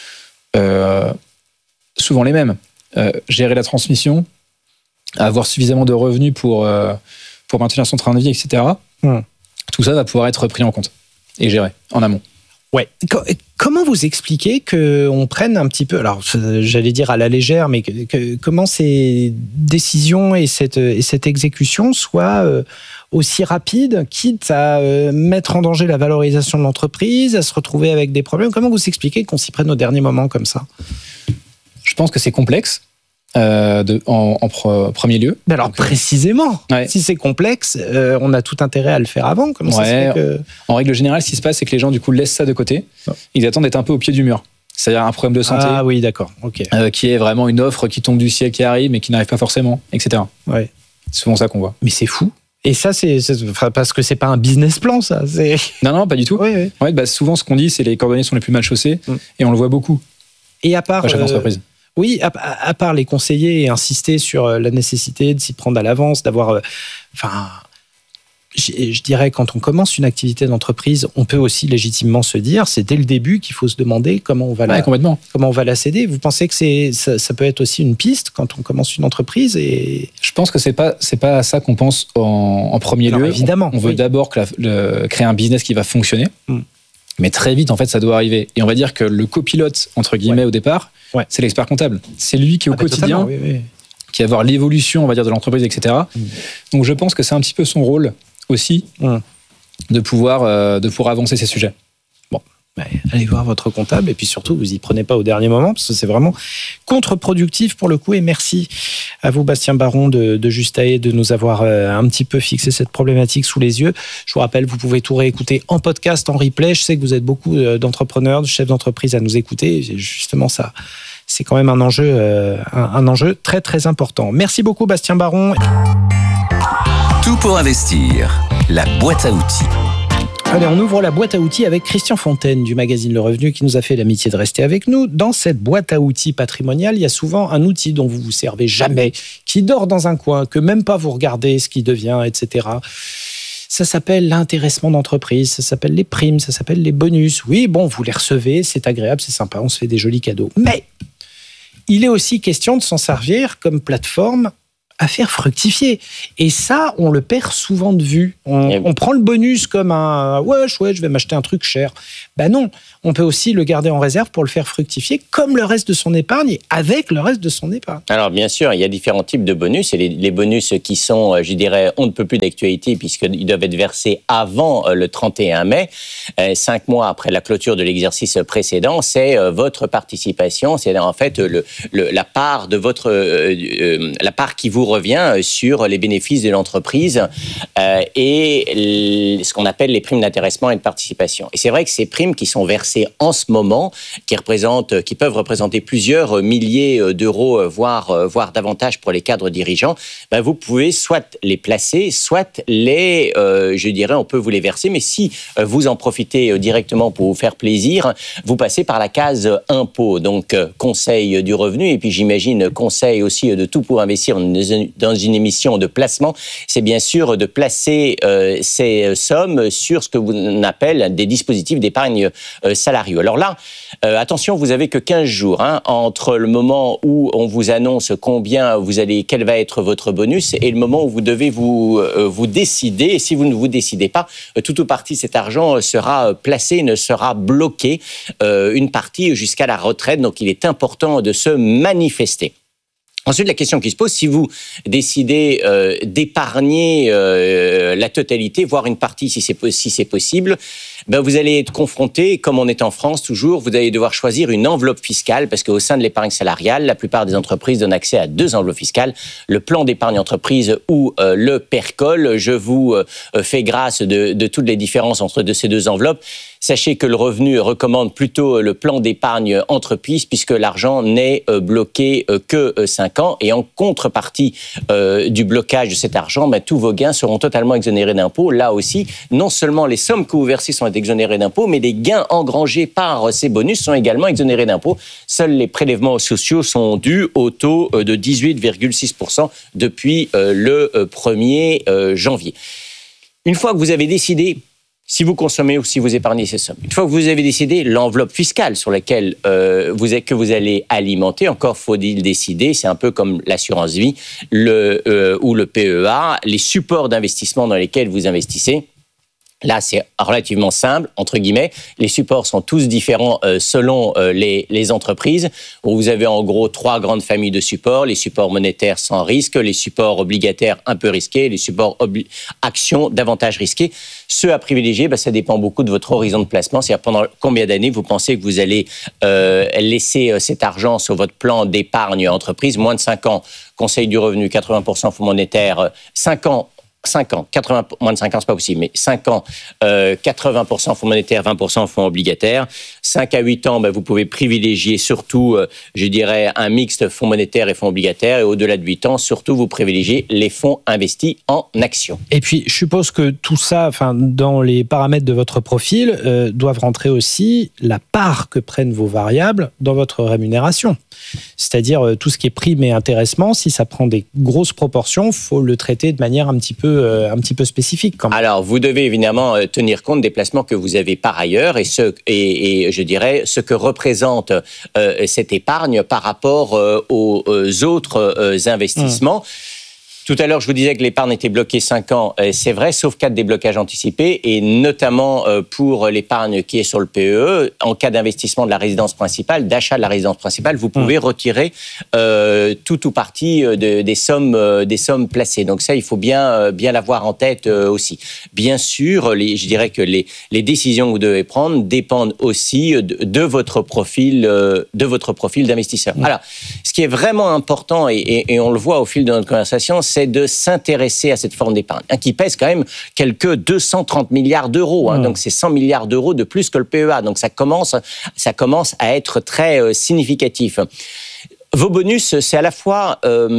les mêmes, gérer la transmission, avoir suffisamment de revenus pour maintenir son train de vie, etc. Tout ça va pouvoir être pris en compte et géré en amont. Ouais. Comment vous expliquez qu'on prenne un petit peu, alors j'allais dire à la légère, mais comment ces décisions et cette exécution soient aussi rapides, quitte à mettre en danger la valorisation de l'entreprise, à se retrouver avec des problèmes? Comment vous expliquez qu'on s'y prenne au dernier moment comme ça? Je pense que c'est complexe. En premier lieu. Mais alors précisément, si c'est complexe, on a tout intérêt à le faire avant. Comment ça se fait que... En règle générale, ce qui se passe, c'est que les gens du coup laissent ça de côté. Ils attendent d'être un peu au pied du mur. C'est-à-dire un problème de santé. Ah oui, d'accord. Ok. Qui est vraiment une offre qui tombe du ciel, qui arrive, mais qui n'arrive pas forcément, etc. Ouais. C'est souvent ça qu'on voit. Mais c'est fou. Et ça, c'est parce que c'est pas un business plan, ça. Non, pas du tout. Oui. Ouais, souvent, ce qu'on dit, c'est les cordonniers sont les plus mal chaussés, et on le voit beaucoup. Et à part chef d'entreprise. Oui, à part les conseiller et insister sur la nécessité de s'y prendre à l'avance, d'avoir... je dirais, quand on commence une activité d'entreprise, on peut aussi légitimement se dire, c'est dès le début qu'il faut se demander comment on va la céder. Vous pensez que ça peut être aussi une piste quand on commence une entreprise et... Je pense que c'est pas à ça qu'on pense en premier lieu. Évidemment. On veut d'abord créer un business qui va fonctionner. Mais très vite, en fait, ça doit arriver. Et on va dire que le copilote, entre guillemets, au départ, c'est l'expert comptable. C'est lui qui, au quotidien, qui va voir l'évolution, on va dire, de l'entreprise, etc. Donc, je pense que c'est un petit peu son rôle aussi de pouvoir avancer ces sujets. Bon, allez voir votre comptable et puis surtout, vous y prenez pas au dernier moment parce que c'est vraiment contre-productif pour le coup. Et merci à vous, Bastien Baron de Justae, de nous avoir un petit peu fixé cette problématique sous les yeux. Je vous rappelle, vous pouvez tout réécouter en podcast, en replay. Je sais que vous êtes beaucoup d'entrepreneurs, de chefs d'entreprise à nous écouter. Justement, ça, c'est quand même un enjeu très, très important. Merci beaucoup, Bastien Baron. Tout pour investir, la boîte à outils. Allez, on ouvre la boîte à outils avec Christian Fontaine du magazine Le Revenu qui nous a fait l'amitié de rester avec nous. Dans cette boîte à outils patrimoniale, il y a souvent un outil dont vous vous servez jamais, qui dort dans un coin, que même pas vous regardez ce qui devient, etc. Ça s'appelle l'intéressement d'entreprise, ça s'appelle les primes, ça s'appelle les bonus. Oui, bon, vous les recevez, c'est agréable, c'est sympa, on se fait des jolis cadeaux. Mais il est aussi question de s'en servir comme plateforme à faire fructifier. Et ça, on le perd souvent de vue. On prend le bonus comme un « ouais, je vais m'acheter un truc cher ». Ben non, on peut aussi le garder en réserve pour le faire fructifier comme le reste de son épargne et avec le reste de son épargne. Alors bien sûr, il y a différents types de bonus. Et les bonus qui sont, je dirais, on ne peut plus d'actualité puisqu'ils doivent être versés avant le 31 mai, 5 mois après la clôture de l'exercice précédent, c'est votre participation, c'est en fait la part de votre la part qui vous revient sur les bénéfices de l'entreprise et ce qu'on appelle les primes d'intéressement et de participation. Et c'est vrai que ces primes qui sont versées en ce moment, qui peuvent représenter plusieurs milliers d'euros, voire davantage pour les cadres dirigeants, ben vous pouvez soit les placer, soit on peut vous les verser, mais si vous en profitez directement pour vous faire plaisir, vous passez par la case impôt, donc conseil du revenu, et puis j'imagine conseil aussi de Tout pour investir dans une émission de placement, c'est bien sûr de placer ces sommes sur ce que on appelle des dispositifs d'épargne salariaux. Alors là, attention, vous avez que 15 jours entre le moment où on vous annonce quel va être votre bonus et le moment où vous devez vous décider. Et si vous ne vous décidez pas, tout ou partie de cet argent sera placé, ne sera bloqué, une partie jusqu'à la retraite. Donc il est important de se manifester. Ensuite, la question qui se pose, si vous décidez d'épargner la totalité, voire une partie si c'est possible, ben vous allez être confronté, comme on est en France toujours, vous allez devoir choisir une enveloppe fiscale parce qu'au sein de l'épargne salariale, la plupart des entreprises donnent accès à 2 enveloppes fiscales, le plan d'épargne entreprise ou le PERCOL. Je vous fais grâce de toutes les différences entre ces 2 enveloppes. Sachez que le revenu recommande plutôt le plan d'épargne entreprise puisque l'argent n'est bloqué que 5 ans et en contrepartie du blocage de cet argent, ben, tous vos gains seront totalement exonérés d'impôts. Là aussi, non seulement les sommes que vous versez sont exonérées d'impôts, mais les gains engrangés par ces bonus sont également exonérés d'impôts. Seuls les prélèvements sociaux sont dus au taux de 18,6% depuis le 1er janvier. Une fois que vous avez décidé si vous consommez ou si vous épargnez ces sommes. Une fois que vous avez décidé l'enveloppe fiscale sur laquelle que vous allez alimenter, encore faut-il décider, c'est un peu comme l'assurance vie ou le PEA, les supports d'investissement dans lesquels vous investissez. Là, c'est relativement simple, entre guillemets. Les supports sont tous différents selon les entreprises. Vous avez en gros 3 grandes familles de supports. Les supports monétaires sans risque, les supports obligataires un peu risqués, les supports actions davantage risqués. Ceux à privilégier, ça dépend beaucoup de votre horizon de placement. C'est-à-dire pendant combien d'années vous pensez que vous allez laisser cet argent sur votre plan d'épargne entreprise. Moins de 5 ans, conseil du revenu, 80% fonds monétaires, 5 ans, moins de 5 ans, c'est pas possible, mais 5 ans, 80% fonds monétaires, 20% fonds obligataires. 5 à 8 ans, vous pouvez privilégier surtout, je dirais, un mixte fonds monétaires et fonds obligataires. Et au-delà de 8 ans, surtout, vous privilégiez les fonds investis en actions. Et puis, je suppose que tout ça, dans les paramètres de votre profil, doivent rentrer aussi la part que prennent vos variables dans votre rémunération. C'est-à-dire, tout ce qui est prime et intéressement, si ça prend des grosses proportions, il faut le traiter de manière un petit peu spécifique quand même. Alors, vous devez évidemment tenir compte des placements que vous avez par ailleurs et je dirais ce que représente cette épargne par rapport aux autres investissements. Tout à l'heure, je vous disais que l'épargne était bloquée 5 ans. C'est vrai, sauf cas de déblocage anticipé, et notamment pour l'épargne qui est sur le PEE, en cas d'investissement de la résidence principale, d'achat de la résidence principale, vous pouvez retirer tout ou partie des sommes placées. Donc ça, il faut bien l'avoir en tête aussi. Bien sûr, je dirais que les décisions que vous devez prendre dépendent aussi de votre profil d'investisseur. Alors, ce qui est vraiment important, et on le voit au fil de notre conversation, c'est de s'intéresser à cette forme d'épargne, qui pèse quand même quelques 230 milliards d'euros. Donc, c'est 100 milliards d'euros de plus que le PEA. Donc, ça commence à être très significatif. Vos bonus, c'est à la fois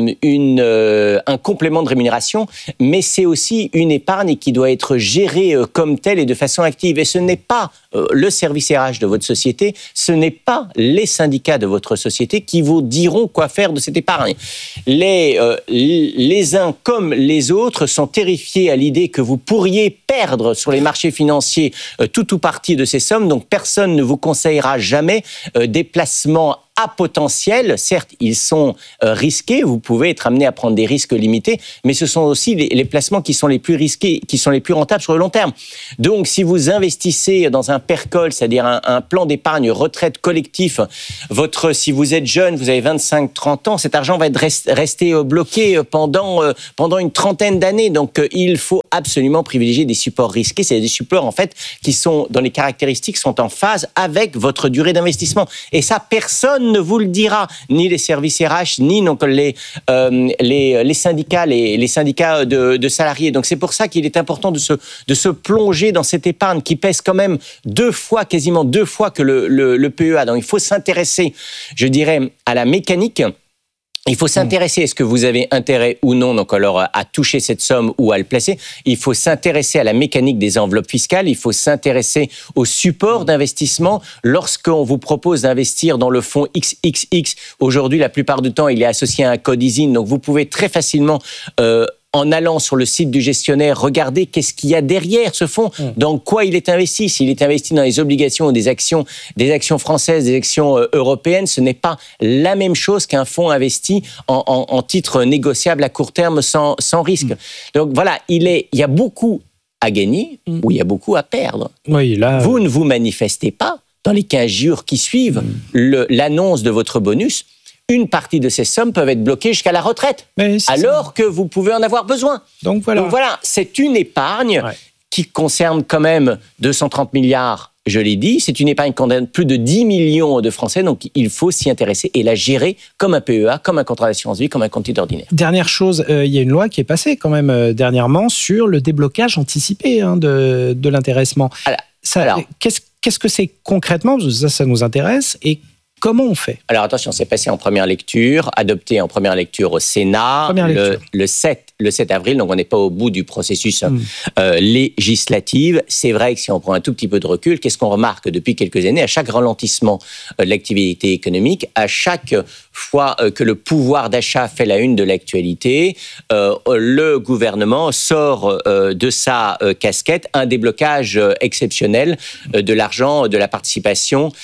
un complément de rémunération, mais c'est aussi une épargne qui doit être gérée comme telle et de façon active. Et ce n'est pas le service RH de votre société, ce n'est pas les syndicats de votre société qui vous diront quoi faire de cette épargne. Les uns comme les autres sont terrifiés à l'idée que vous pourriez perdre sur les marchés financiers tout ou partie de ces sommes. Donc personne ne vous conseillera jamais des placements à potentiel. Certes, ils sont risqués, vous pouvez être amené à prendre des risques limités, mais ce sont aussi les placements qui sont les plus risqués, qui sont les plus rentables sur le long terme. Donc, si vous investissez dans un PERCOL, c'est-à-dire un plan d'épargne retraite collectif, si vous êtes jeune, vous avez 25-30 ans, cet argent va rester bloqué pendant une trentaine d'années. Donc, il faut absolument privilégier des supports risqués. C'est des supports, en fait, qui sont, dans les caractéristiques, sont en phase avec votre durée d'investissement. Et ça, personne ne vous le dira, ni les services RH, ni donc les syndicats, les syndicats de salariés. Donc c'est pour ça qu'il est important de se plonger dans cette épargne qui pèse quand même quasiment deux fois que le PEA. Donc il faut s'intéresser, je dirais, à la mécanique. Il faut s'intéresser, est-ce que vous avez intérêt ou non, donc alors à toucher cette somme ou à le placer. Il faut s'intéresser à la mécanique des enveloppes fiscales. Il faut s'intéresser au support d'investissement. Lorsqu'on vous propose d'investir dans le fonds XXX, aujourd'hui, la plupart du temps, il est associé à un code ISIN. Donc, vous pouvez très facilement en allant sur le site du gestionnaire, regardez qu'est-ce qu'il y a derrière ce fonds, dans quoi il est investi. S'il est investi dans les obligations ou des actions françaises, des actions européennes, ce n'est pas la même chose qu'un fonds investi en titres négociables à court terme sans risque. Donc voilà, il y a beaucoup à gagner ou il y a beaucoup à perdre. Oui, là, vous ne vous manifestez pas dans les 15 jours qui suivent l'annonce de votre bonus. Une partie de ces sommes peuvent être bloquées jusqu'à la retraite, alors que vous pouvez en avoir besoin. Donc voilà, c'est une épargne qui concerne quand même 230 milliards, je l'ai dit. C'est une épargne qui concerne plus de 10 millions de Français, donc il faut s'y intéresser et la gérer comme un PEA, comme un contrat d'assurance vie, comme un compte titre ordinaire. Dernière chose, il y a une loi qui est passée quand même dernièrement sur le déblocage anticipé de l'intéressement. Qu'est-ce que c'est concrètement? Ça nous intéresse. Et comment on fait? Alors attention, c'est passé en première lecture, adopté en première lecture au Sénat le 7 avril, donc on n'est pas au bout du processus législatif. C'est vrai que si on prend un tout petit peu de recul, qu'est-ce qu'on remarque depuis quelques années? À chaque ralentissement de l'activité économique, à chaque fois que le pouvoir d'achat fait la une de l'actualité, le gouvernement sort de sa casquette un déblocage exceptionnel de l'argent, de la participation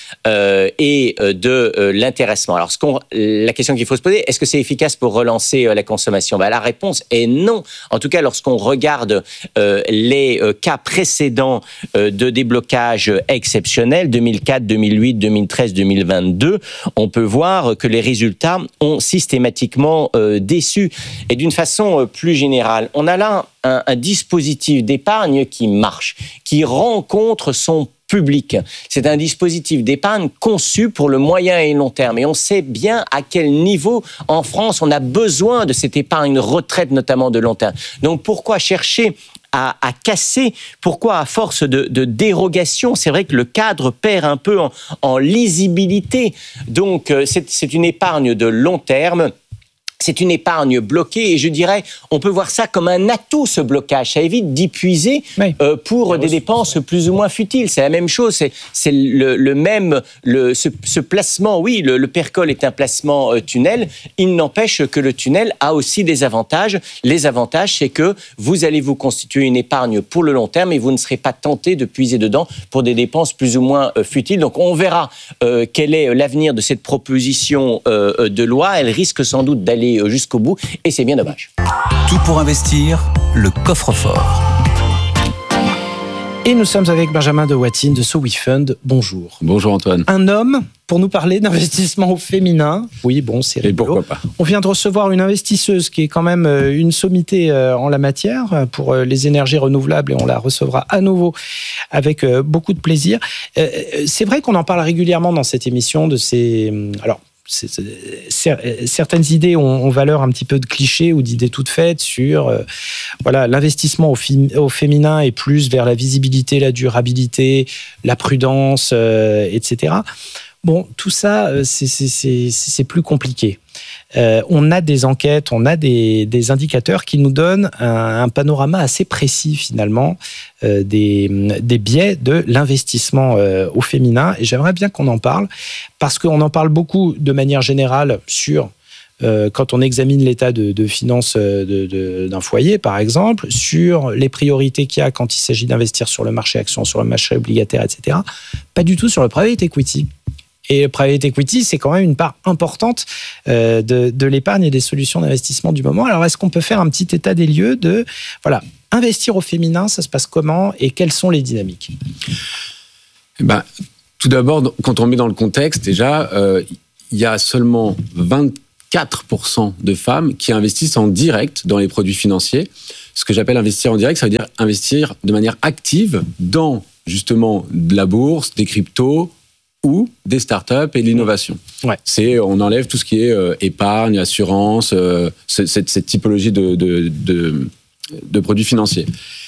et de l'intéressement. Alors, la question qu'il faut se poser, est-ce que c'est efficace pour relancer la consommation? La réponse est non. En tout cas, lorsqu'on regarde les cas précédents de déblocage exceptionnel, 2004, 2008, 2013, 2022, on peut voir que les résultats ont systématiquement déçu. Et d'une façon plus générale, on a là un dispositif d'épargne qui marche, qui rencontre son public. C'est un dispositif d'épargne conçu pour le moyen et long terme. Et on sait bien à quel niveau, en France, on a besoin de cette épargne retraite, notamment de long terme. Donc, pourquoi chercher à casser? Pourquoi, à force de dérogation, c'est vrai que le cadre perd un peu en lisibilité. Donc, c'est une épargne de long terme. C'est une épargne bloquée et je dirais, on peut voir ça comme un atout, ce blocage. Ça évite d'y puiser pour des dépenses plus ou moins futiles. C'est la même chose, c'est ce placement. Oui, le PERCOL est un placement tunnel. Il n'empêche que le tunnel a aussi des avantages. Les avantages, c'est que vous allez vous constituer une épargne pour le long terme et vous ne serez pas tenté de puiser dedans pour des dépenses plus ou moins futiles. Donc, on verra quel est l'avenir de cette proposition de loi. Elle risque sans doute d'aller jusqu'au bout, et c'est bien dommage. Tout pour investir, le coffre-fort. Et nous sommes avec Benjamin de Watine de So We Fund. Bonjour. Bonjour Antoine. Un homme pour nous parler d'investissement au féminin. Oui, bon, c'est rigolo. Et pourquoi pas. On vient de recevoir une investisseuse qui est quand même une sommité en la matière pour les énergies renouvelables et on la recevra à nouveau avec beaucoup de plaisir. C'est vrai qu'on en parle régulièrement dans cette émission de ces... Alors, certaines idées ont valeur un petit peu de cliché ou d'idées toutes faites sur l'investissement au féminin et plus vers la visibilité, la durabilité, la prudence, etc. Bon, tout ça, c'est plus compliqué. On a des enquêtes, on a des indicateurs qui nous donnent un panorama assez précis finalement des biais de l'investissement au féminin. Et j'aimerais bien qu'on en parle parce qu'on en parle beaucoup de manière générale sur quand on examine l'état de finances d'un foyer, par exemple, sur les priorités qu'il y a quand il s'agit d'investir sur le marché action, sur le marché obligataire, etc. Pas du tout sur le private equity. Et le private equity, c'est quand même une part importante de l'épargne et des solutions d'investissement du moment. Alors, est-ce qu'on peut faire un petit état des lieux de, voilà, investir au féminin, ça se passe comment et quelles sont les dynamiques ? Tout d'abord, quand on met dans le contexte, déjà, il y a seulement 24% de femmes qui investissent en direct dans les produits financiers. Ce que j'appelle investir en direct, ça veut dire investir de manière active dans, justement, de la bourse, des cryptos, ou des startups et de l'innovation. Ouais. On enlève tout ce qui est épargne, assurance, cette typologie de produits financiers.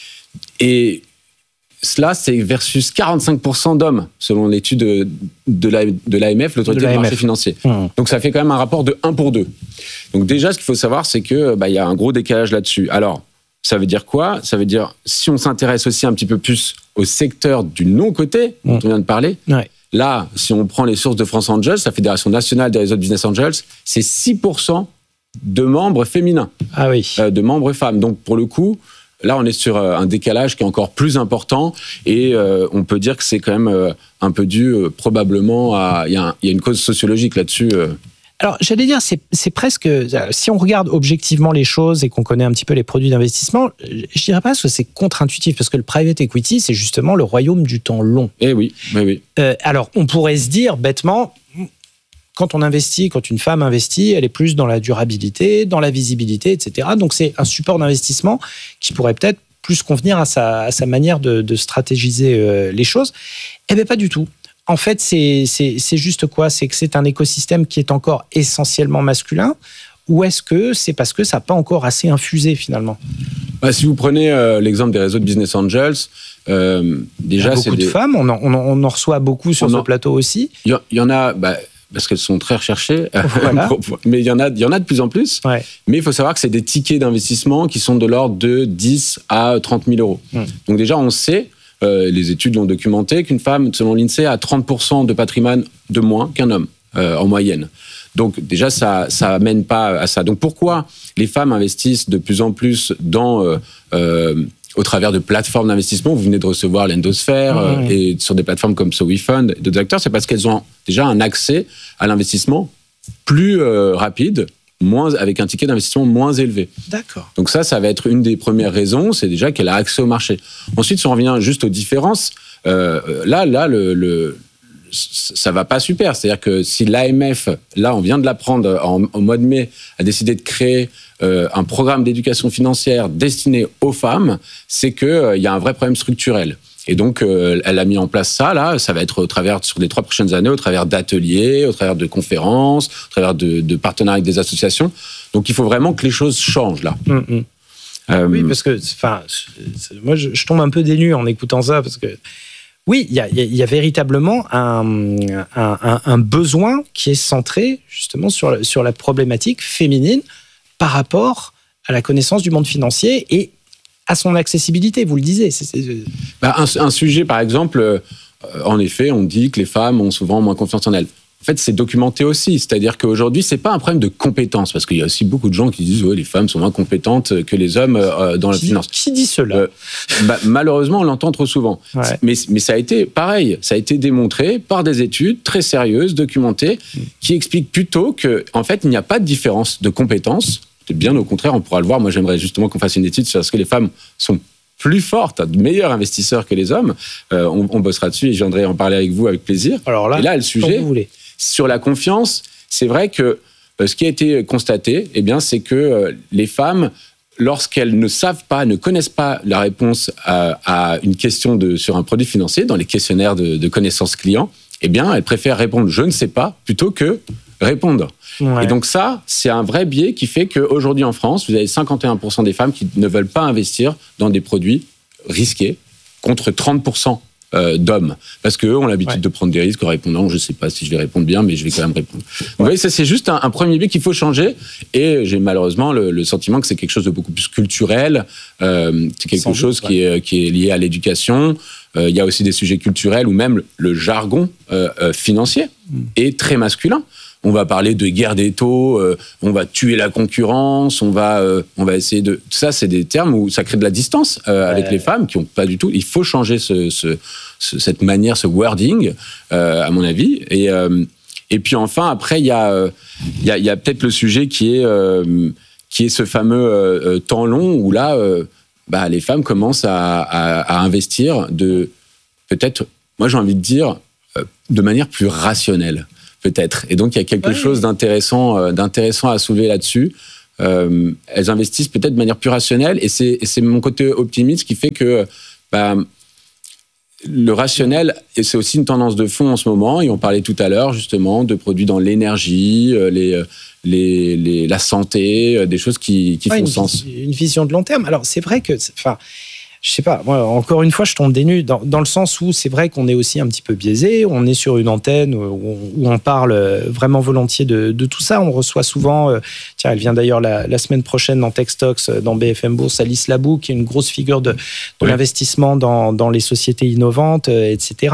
Et cela, c'est versus 45% d'hommes, selon l'étude de l'AMF, l'autorité des marchés financiers. Donc ça fait quand même un rapport de 1 pour 2. Donc déjà, ce qu'il faut savoir, c'est que y a un gros décalage là-dessus. Alors, ça veut dire quoi ? Ça veut dire, si on s'intéresse aussi un petit peu plus au secteur du non-coté, dont on vient de parler, là, si on prend les sources de France Angels, la Fédération nationale des réseaux de business angels, c'est 6% de membres féminins, de membres femmes. Donc, pour le coup, là, on est sur un décalage qui est encore plus important et on peut dire que c'est quand même un peu dû probablement à... Il y a une cause sociologique là-dessus. Alors, j'allais dire, c'est presque... Si on regarde objectivement les choses et qu'on connaît un petit peu les produits d'investissement, je dirais pas que c'est contre-intuitif, parce que le private equity, c'est justement le royaume du temps long. Eh oui. Alors, on pourrait se dire, bêtement, quand une femme investit, elle est plus dans la durabilité, dans la visibilité, etc. Donc, c'est un support d'investissement qui pourrait peut-être plus convenir à sa manière de stratégiser les choses. Eh bien, pas du tout. En fait, c'est juste quoi ? C'est que c'est un écosystème qui est encore essentiellement masculin, ou est-ce que c'est parce que ça n'a pas encore assez infusé finalement ? Si vous prenez l'exemple des réseaux de business angels, déjà c'est beaucoup de femmes, on en reçoit beaucoup sur ce plateau aussi. Il y en a, parce qu'elles sont très recherchées, voilà. Mais il y en a de plus en plus. Ouais. Mais il faut savoir que c'est des tickets d'investissement qui sont de l'ordre de 10 à 30 000 euros. Donc déjà, on sait... les études l'ont documenté, qu'une femme, selon l'INSEE, a 30% de patrimoine de moins qu'un homme, en moyenne. Donc déjà, ça amène pas à ça. Donc pourquoi les femmes investissent de plus en plus au travers de plateformes d'investissement ? Vous venez de recevoir l'Endosphère et sur des plateformes comme SoWeFund et d'autres acteurs, c'est parce qu'elles ont déjà un accès à l'investissement plus rapide, avec un ticket d'investissement moins élevé. D'accord. Donc ça va être une des premières raisons, c'est déjà qu'elle a accès au marché. Ensuite, si on revient juste aux différences, ça va pas super. C'est-à-dire que si l'AMF, là, on vient de l'apprendre au mois de mai, a décidé de créer un programme d'éducation financière destiné aux femmes, c'est qu'il y a un vrai problème structurel. Et donc, elle a mis en place ça, là. Ça va être sur les 3 prochaines années, au travers d'ateliers, au travers de conférences, au travers de partenariats avec des associations. Donc, il faut vraiment que les choses changent, là. Oui, parce que, moi, je tombe un peu dénu en écoutant ça, parce que, oui, il y a véritablement un besoin qui est centré, justement, sur la problématique féminine par rapport à la connaissance du monde financier et à son accessibilité, vous le disiez. Un sujet, par exemple, en effet, on dit que les femmes ont souvent moins confiance en elles. En fait, c'est documenté aussi. C'est-à-dire qu'aujourd'hui, c'est pas un problème de compétence, parce qu'il y a aussi beaucoup de gens qui disent les femmes sont moins compétentes que les hommes dans la finance. Qui dit cela ? Malheureusement, on l'entend trop souvent. Ouais. Mais ça a été pareil. Ça a été démontré par des études très sérieuses, documentées, qui expliquent plutôt qu'en fait, il n'y a pas de différence de compétences. Bien au contraire, on pourra le voir. Moi, j'aimerais justement qu'on fasse une étude sur ce que les femmes sont plus fortes, meilleurs investisseurs que les hommes. On bossera dessus et je viendrai en parler avec vous avec plaisir. Alors là, et là, le sujet sur la confiance, c'est vrai que ce qui a été constaté, c'est que les femmes, lorsqu'elles ne savent pas, ne connaissent pas la réponse à une question sur un produit financier, dans les questionnaires de connaissances clients, elles préfèrent répondre « je ne sais pas » plutôt que répondre. Ouais. Et donc ça, c'est un vrai biais qui fait qu'aujourd'hui en France, vous avez 51% des femmes qui ne veulent pas investir dans des produits risqués, contre 30% d'hommes. Parce qu'eux ont l'habitude de prendre des risques en répondant « je ne sais pas si je vais répondre bien, mais je vais quand même répondre ». Vous voyez, ça c'est juste un premier biais qu'il faut changer. Et j'ai malheureusement le sentiment que c'est quelque chose de beaucoup plus culturel. C'est quelque chose qui est lié à l'éducation. Il y a aussi des sujets culturels où même le jargon financier est très masculin. on va parler de guerre des taux, on va tuer la concurrence, on va essayer de... Ça, c'est des termes où ça crée de la distance avec les femmes qui n'ont pas du tout... Il faut changer cette manière, ce wording, à mon avis. Et puis enfin, après, il y a peut-être le sujet qui est ce fameux temps long où là, les femmes commencent à investir peut-être, moi j'ai envie de dire, de manière plus rationnelle, peut-être. Et donc il y a quelque chose d'intéressant à soulever là-dessus. Elles investissent peut-être de manière plus rationnelle, et c'est mon côté optimiste qui fait que le rationnel, et c'est aussi une tendance de fond en ce moment, et on parlait tout à l'heure justement de produits dans l'énergie, la santé, des choses qui font sens. Une vision de long terme. Alors c'est vrai que... Je sais pas, moi, encore une fois, je tombe des nues dans le sens où c'est vrai qu'on est aussi un petit peu biaisé. On est sur une antenne où on parle vraiment volontiers de tout ça. On reçoit souvent, tiens, elle vient d'ailleurs la semaine prochaine dans Techstocks, dans BFM Bourse, Alice Labou, qui est une grosse figure de l'investissement dans les sociétés innovantes, etc.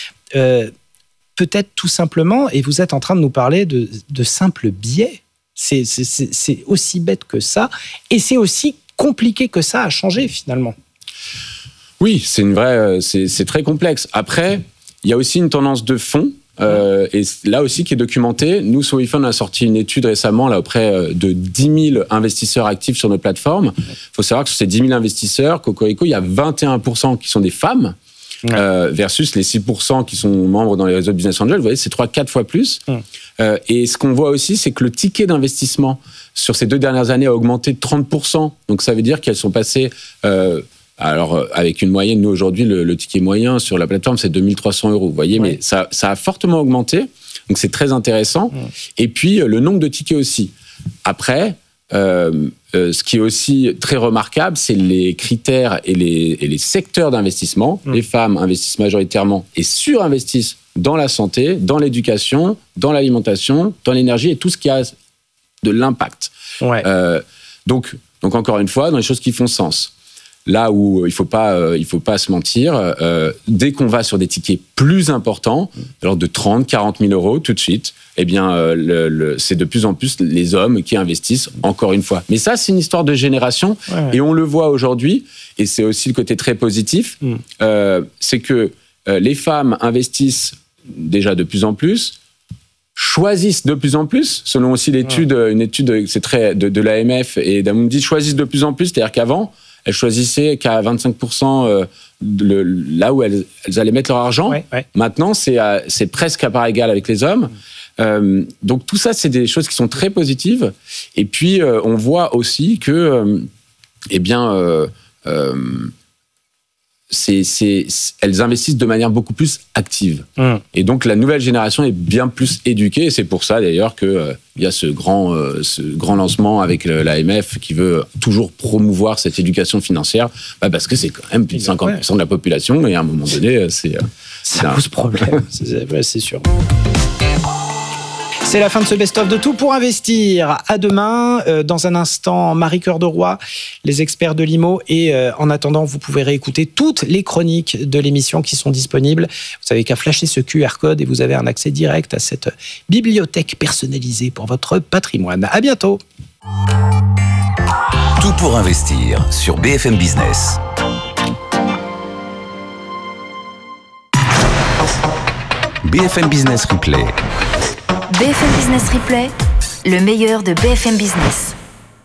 Peut-être tout simplement, et vous êtes en train de nous parler de simples biais. C'est aussi bête que ça, et c'est aussi compliqué que ça à changer finalement. Oui, c'est très complexe. Après, il y a aussi une tendance de fond, et là aussi qui est documentée. Nous, sur WeFund, on a sorti une étude récemment là, auprès de 10 000 investisseurs actifs sur notre plateforme. Il faut savoir que sur ces 10 000 investisseurs, Cocorico, il y a 21% qui sont des femmes, versus les 6% qui sont membres dans les réseaux de Business Angel. Vous voyez, c'est 3-4 fois plus. Et ce qu'on voit aussi, c'est que le ticket d'investissement sur ces 2 dernières années a augmenté de 30%. Donc ça veut dire qu'elles sont passées... alors, avec une moyenne, nous, aujourd'hui, le ticket moyen sur la plateforme, c'est 2 300 €. Vous voyez, mais ça a fortement augmenté. Donc, c'est très intéressant. Et puis, le nombre de tickets aussi. Après, ce qui est aussi très remarquable, c'est les critères et les secteurs d'investissement. Les femmes investissent majoritairement et surinvestissent dans la santé, dans l'éducation, dans l'alimentation, dans l'énergie et tout ce qui a de l'impact. Donc, encore une fois, dans les choses qui font sens. Là où il faut pas se mentir, dès qu'on va sur des tickets plus importants, alors de 30, 40 000 €, tout de suite, eh bien, c'est de plus en plus les hommes qui investissent, encore une fois. Mais ça, c'est une histoire de génération, et on le voit aujourd'hui, et c'est aussi le côté très positif, c'est que les femmes investissent déjà de plus en plus, choisissent de plus en plus, selon aussi une étude c'est très de l'AMF et d'Amundi, choisissent de plus en plus, c'est-à-dire qu'avant, elles choisissaient qu'à 25% là où elles allaient mettre leur argent. Maintenant, c'est presque à part égale avec les hommes. Donc tout ça, c'est des choses qui sont très positives. Et puis, on voit aussi que, elles investissent de manière beaucoup plus active. Et donc, la nouvelle génération est bien plus éduquée. Et c'est pour ça, d'ailleurs, qu'il y a ce grand lancement avec l'AMF qui veut toujours promouvoir cette éducation financière, parce que c'est quand même plus de 50% de la population. Et à un moment donné, ça pose problème. C'est sûr. C'est la fin de ce best-of de Tout pour investir. À demain. Dans un instant, Marie Cœur de Roy, les experts de l'IMO. Et en attendant, vous pouvez réécouter toutes les chroniques de l'émission qui sont disponibles. Vous n'avez qu'à flasher ce QR code et vous avez un accès direct à cette bibliothèque personnalisée pour votre patrimoine. À bientôt. Tout pour investir sur BFM Business. BFM Business Replay. BFM Business Replay, le meilleur de BFM Business.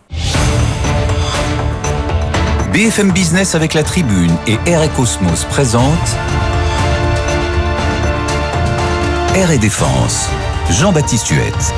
BFM Business avec la Tribune et Air & Cosmos présente Air & Défense. Jean-Baptiste Huette.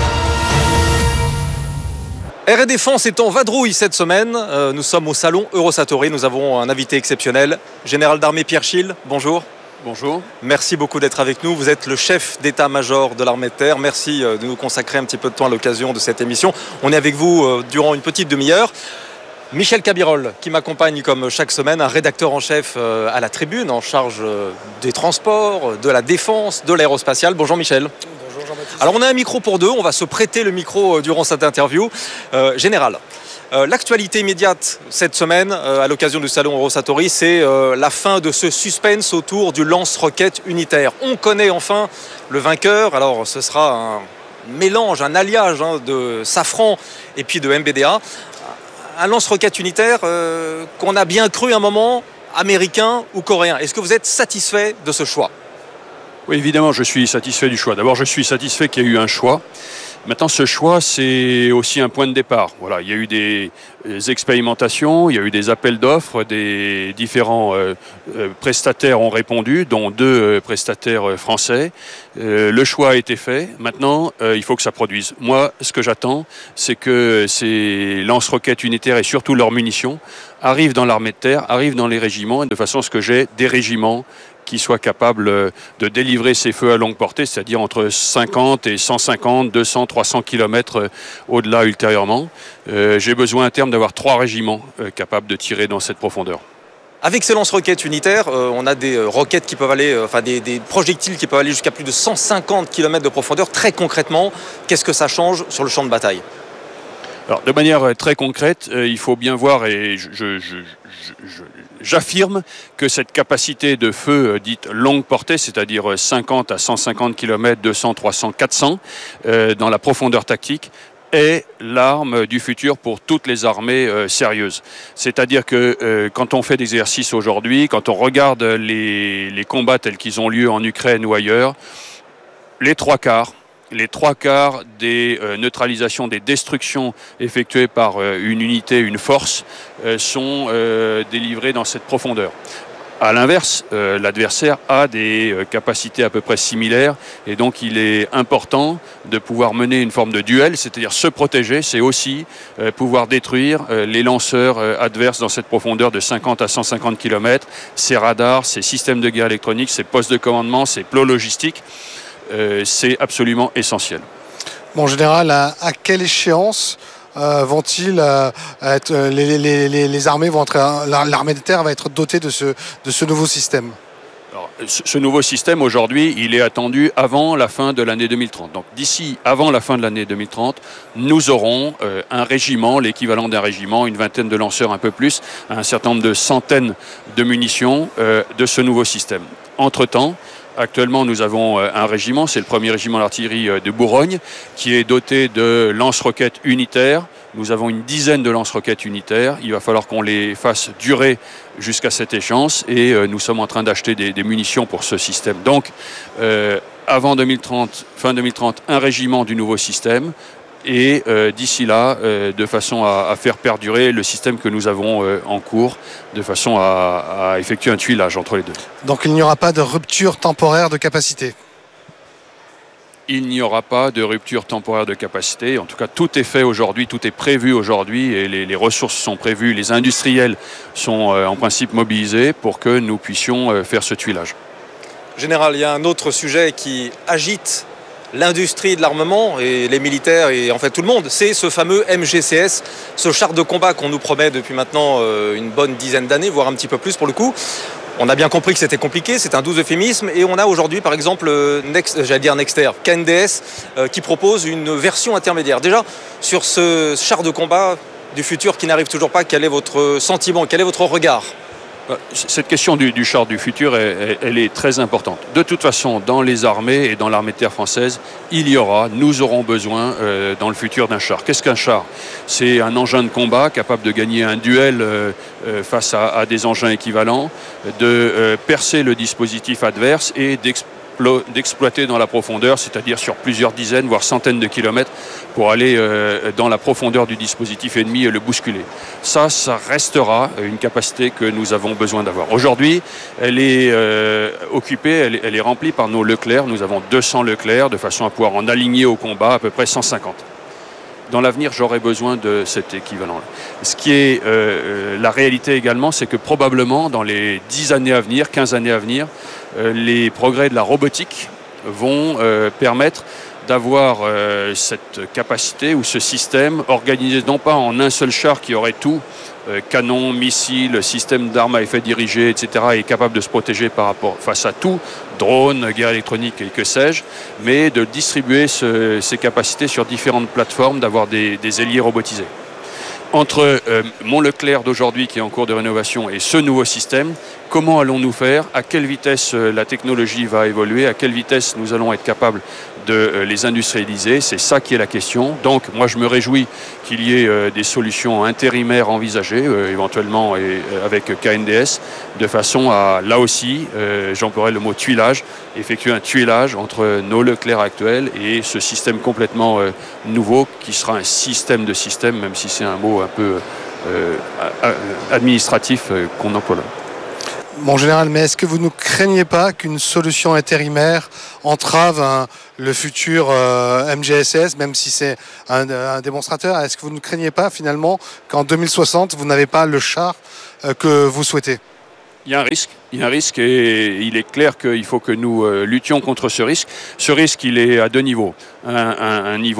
Air & Défense est en vadrouille cette semaine. Nous sommes au salon Eurosatory. Nous avons un invité exceptionnel, Général d'armée Pierre Schill. Bonjour. Bonjour. Merci beaucoup d'être avec nous. Vous êtes le chef d'état-major de l'armée de terre. Merci de nous consacrer un petit peu de temps à l'occasion de cette émission. On est avec vous durant une petite demi-heure. Michel Cabirol, qui m'accompagne comme chaque semaine, un rédacteur en chef à la Tribune, en charge des transports, de la défense, de l'aérospatiale. Bonjour Michel. Bonjour Jean-Baptiste. Alors on a un micro pour deux, on va se prêter le micro durant cette interview. Général, l'actualité immédiate cette semaine, à l'occasion du salon Eurosatory, c'est la fin de ce suspense autour du lance-roquette unitaire. On connaît enfin le vainqueur, alors ce sera mélange, un alliage de Safran et puis de MBDA. Un lance-roquettes unitaire qu'on a bien cru un moment américain ou coréen. Est-ce que vous êtes satisfait de ce choix ? Oui, évidemment, je suis satisfait du choix. D'abord, je suis satisfait qu'il y ait eu un choix. Maintenant, ce choix, c'est aussi un point de départ. Voilà, il y a eu des expérimentations, il y a eu des appels d'offres, des différents prestataires ont répondu, dont 2 prestataires français. Le choix a été fait. Maintenant, il faut que ça produise. Moi, ce que j'attends, c'est que ces lance-roquettes unitaires et surtout leurs munitions arrivent dans l'armée de terre, arrivent dans les régiments, de façon à ce que j'ai des régiments qui soient capables de délivrer ces feux à longue portée, c'est-à-dire entre 50 et 150, 200, 300 km au-delà ultérieurement. J'ai besoin à terme d'avoir 3 régiments capables de tirer dans cette profondeur. Avec ces lance-roquettes unitaires, on a des roquettes qui peuvent aller, des projectiles qui peuvent aller jusqu'à plus de 150 km de profondeur. Très concrètement, qu'est-ce que ça change sur le champ de bataille ? Alors, de manière très concrète, il faut bien voir, et j'affirme que cette capacité de feu dite longue portée, c'est-à-dire 50 à 150 km, 200, 300, 400, dans la profondeur tactique, est l'arme du futur pour toutes les armées sérieuses. C'est-à-dire que quand on fait des exercices aujourd'hui, quand on regarde les combats tels qu'ils ont lieu en Ukraine ou ailleurs, les trois quarts des neutralisations, des destructions effectuées par une unité, une force, sont délivrées dans cette profondeur. À l'inverse, l'adversaire a des capacités à peu près similaires et donc il est important de pouvoir mener une forme de duel, c'est-à-dire se protéger, c'est aussi pouvoir détruire les lanceurs adverses dans cette profondeur de 50 à 150 km, ces radars, ces systèmes de guerre électronique, ces postes de commandement, ces plots logistiques. C'est absolument essentiel. Bon, en général, à quelle échéance vont-ils être, les armées vont être, l'armée de terre va être dotée de ce nouveau système ? Alors, ce nouveau système, aujourd'hui, il est attendu avant la fin de l'année 2030. Donc d'ici, avant la fin de l'année 2030, nous aurons un régiment, l'équivalent d'un régiment, une vingtaine de lanceurs, un peu plus, un certain nombre de centaines de munitions de ce nouveau système. Entre-temps, actuellement, nous avons un régiment, c'est le 1er régiment d'artillerie de Bourgogne, qui est doté de lance-roquettes unitaires. Nous avons une dizaine de lance-roquettes unitaires. Il va falloir qu'on les fasse durer jusqu'à cette échéance et nous sommes en train d'acheter des munitions pour ce système. Donc, avant 2030, fin 2030, un régiment du nouveau système. Et d'ici là, de façon à faire perdurer le système que nous avons en cours, de façon à effectuer un tuilage entre les deux. Donc il n'y aura pas de rupture temporaire de capacité ? Il n'y aura pas de rupture temporaire de capacité. En tout cas, tout est fait aujourd'hui, tout est prévu aujourd'hui et les ressources sont prévues. Les industriels sont en principe mobilisés pour que nous puissions faire ce tuilage. Général, il y a un autre sujet qui agite l'industrie de l'armement et les militaires et en fait tout le monde, c'est ce fameux MGCS, ce char de combat qu'on nous promet depuis maintenant une bonne dizaine d'années, voire un petit peu plus pour le coup. On a bien compris que c'était compliqué, c'est un doux euphémisme et on a aujourd'hui par exemple Nexter, KNDS qui propose une version intermédiaire. Déjà sur ce char de combat du futur qui n'arrive toujours pas, quel est votre sentiment, quel est votre regard ? Cette question du char du futur, elle est très importante. De toute façon, dans les armées et dans l'armée de terre française, nous aurons besoin dans le futur d'un char. Qu'est-ce qu'un char ? C'est un engin de combat capable de gagner un duel face à des engins équivalents, de percer le dispositif adverse et d'exploiter dans la profondeur, c'est-à-dire sur plusieurs dizaines, voire centaines de kilomètres, pour aller dans la profondeur du dispositif ennemi et le bousculer. Ça restera une capacité que nous avons besoin d'avoir. Aujourd'hui, elle est occupée, elle est remplie par nos Leclerc. Nous avons 200 Leclerc, de façon à pouvoir en aligner au combat à peu près 150. Dans l'avenir, j'aurai besoin de cet équivalent-là. Ce qui est la réalité également, c'est que probablement dans les 10 années à venir, 15 années à venir, les progrès de la robotique vont permettre d'avoir cette capacité ou ce système organisé non pas en un seul char qui aurait tout, canon, missiles, système d'armes à effet dirigé, etc., et capable de se protéger face à tout, drone, guerre électronique et que sais-je, mais de distribuer ces capacités sur différentes plateformes, d'avoir des ailiers robotisés. Entre mon Leclerc d'aujourd'hui qui est en cours de rénovation et ce nouveau système, comment allons-nous faire ? À quelle vitesse la technologie va évoluer ? À quelle vitesse nous allons être capables de les industrialiser. C'est ça qui est la question. Donc, moi, je me réjouis qu'il y ait des solutions intérimaires envisagées, éventuellement avec KNDS, de façon à, là aussi, j'emploierai le mot tuilage, effectuer un tuilage entre nos Leclerc actuels et ce système complètement nouveau qui sera un système de système, même si c'est un mot un peu administratif qu'on emploie là. Mon général, mais est-ce que vous ne craignez pas qu'une solution intérimaire entrave le futur MGSS, même si c'est un démonstrateur? Est-ce que vous ne craignez pas finalement qu'en 2060, vous n'avez pas le char que vous souhaitez? Il y a un risque et il est clair qu'il faut que nous luttions contre ce risque. Ce risque, il est à deux niveaux. Un niveau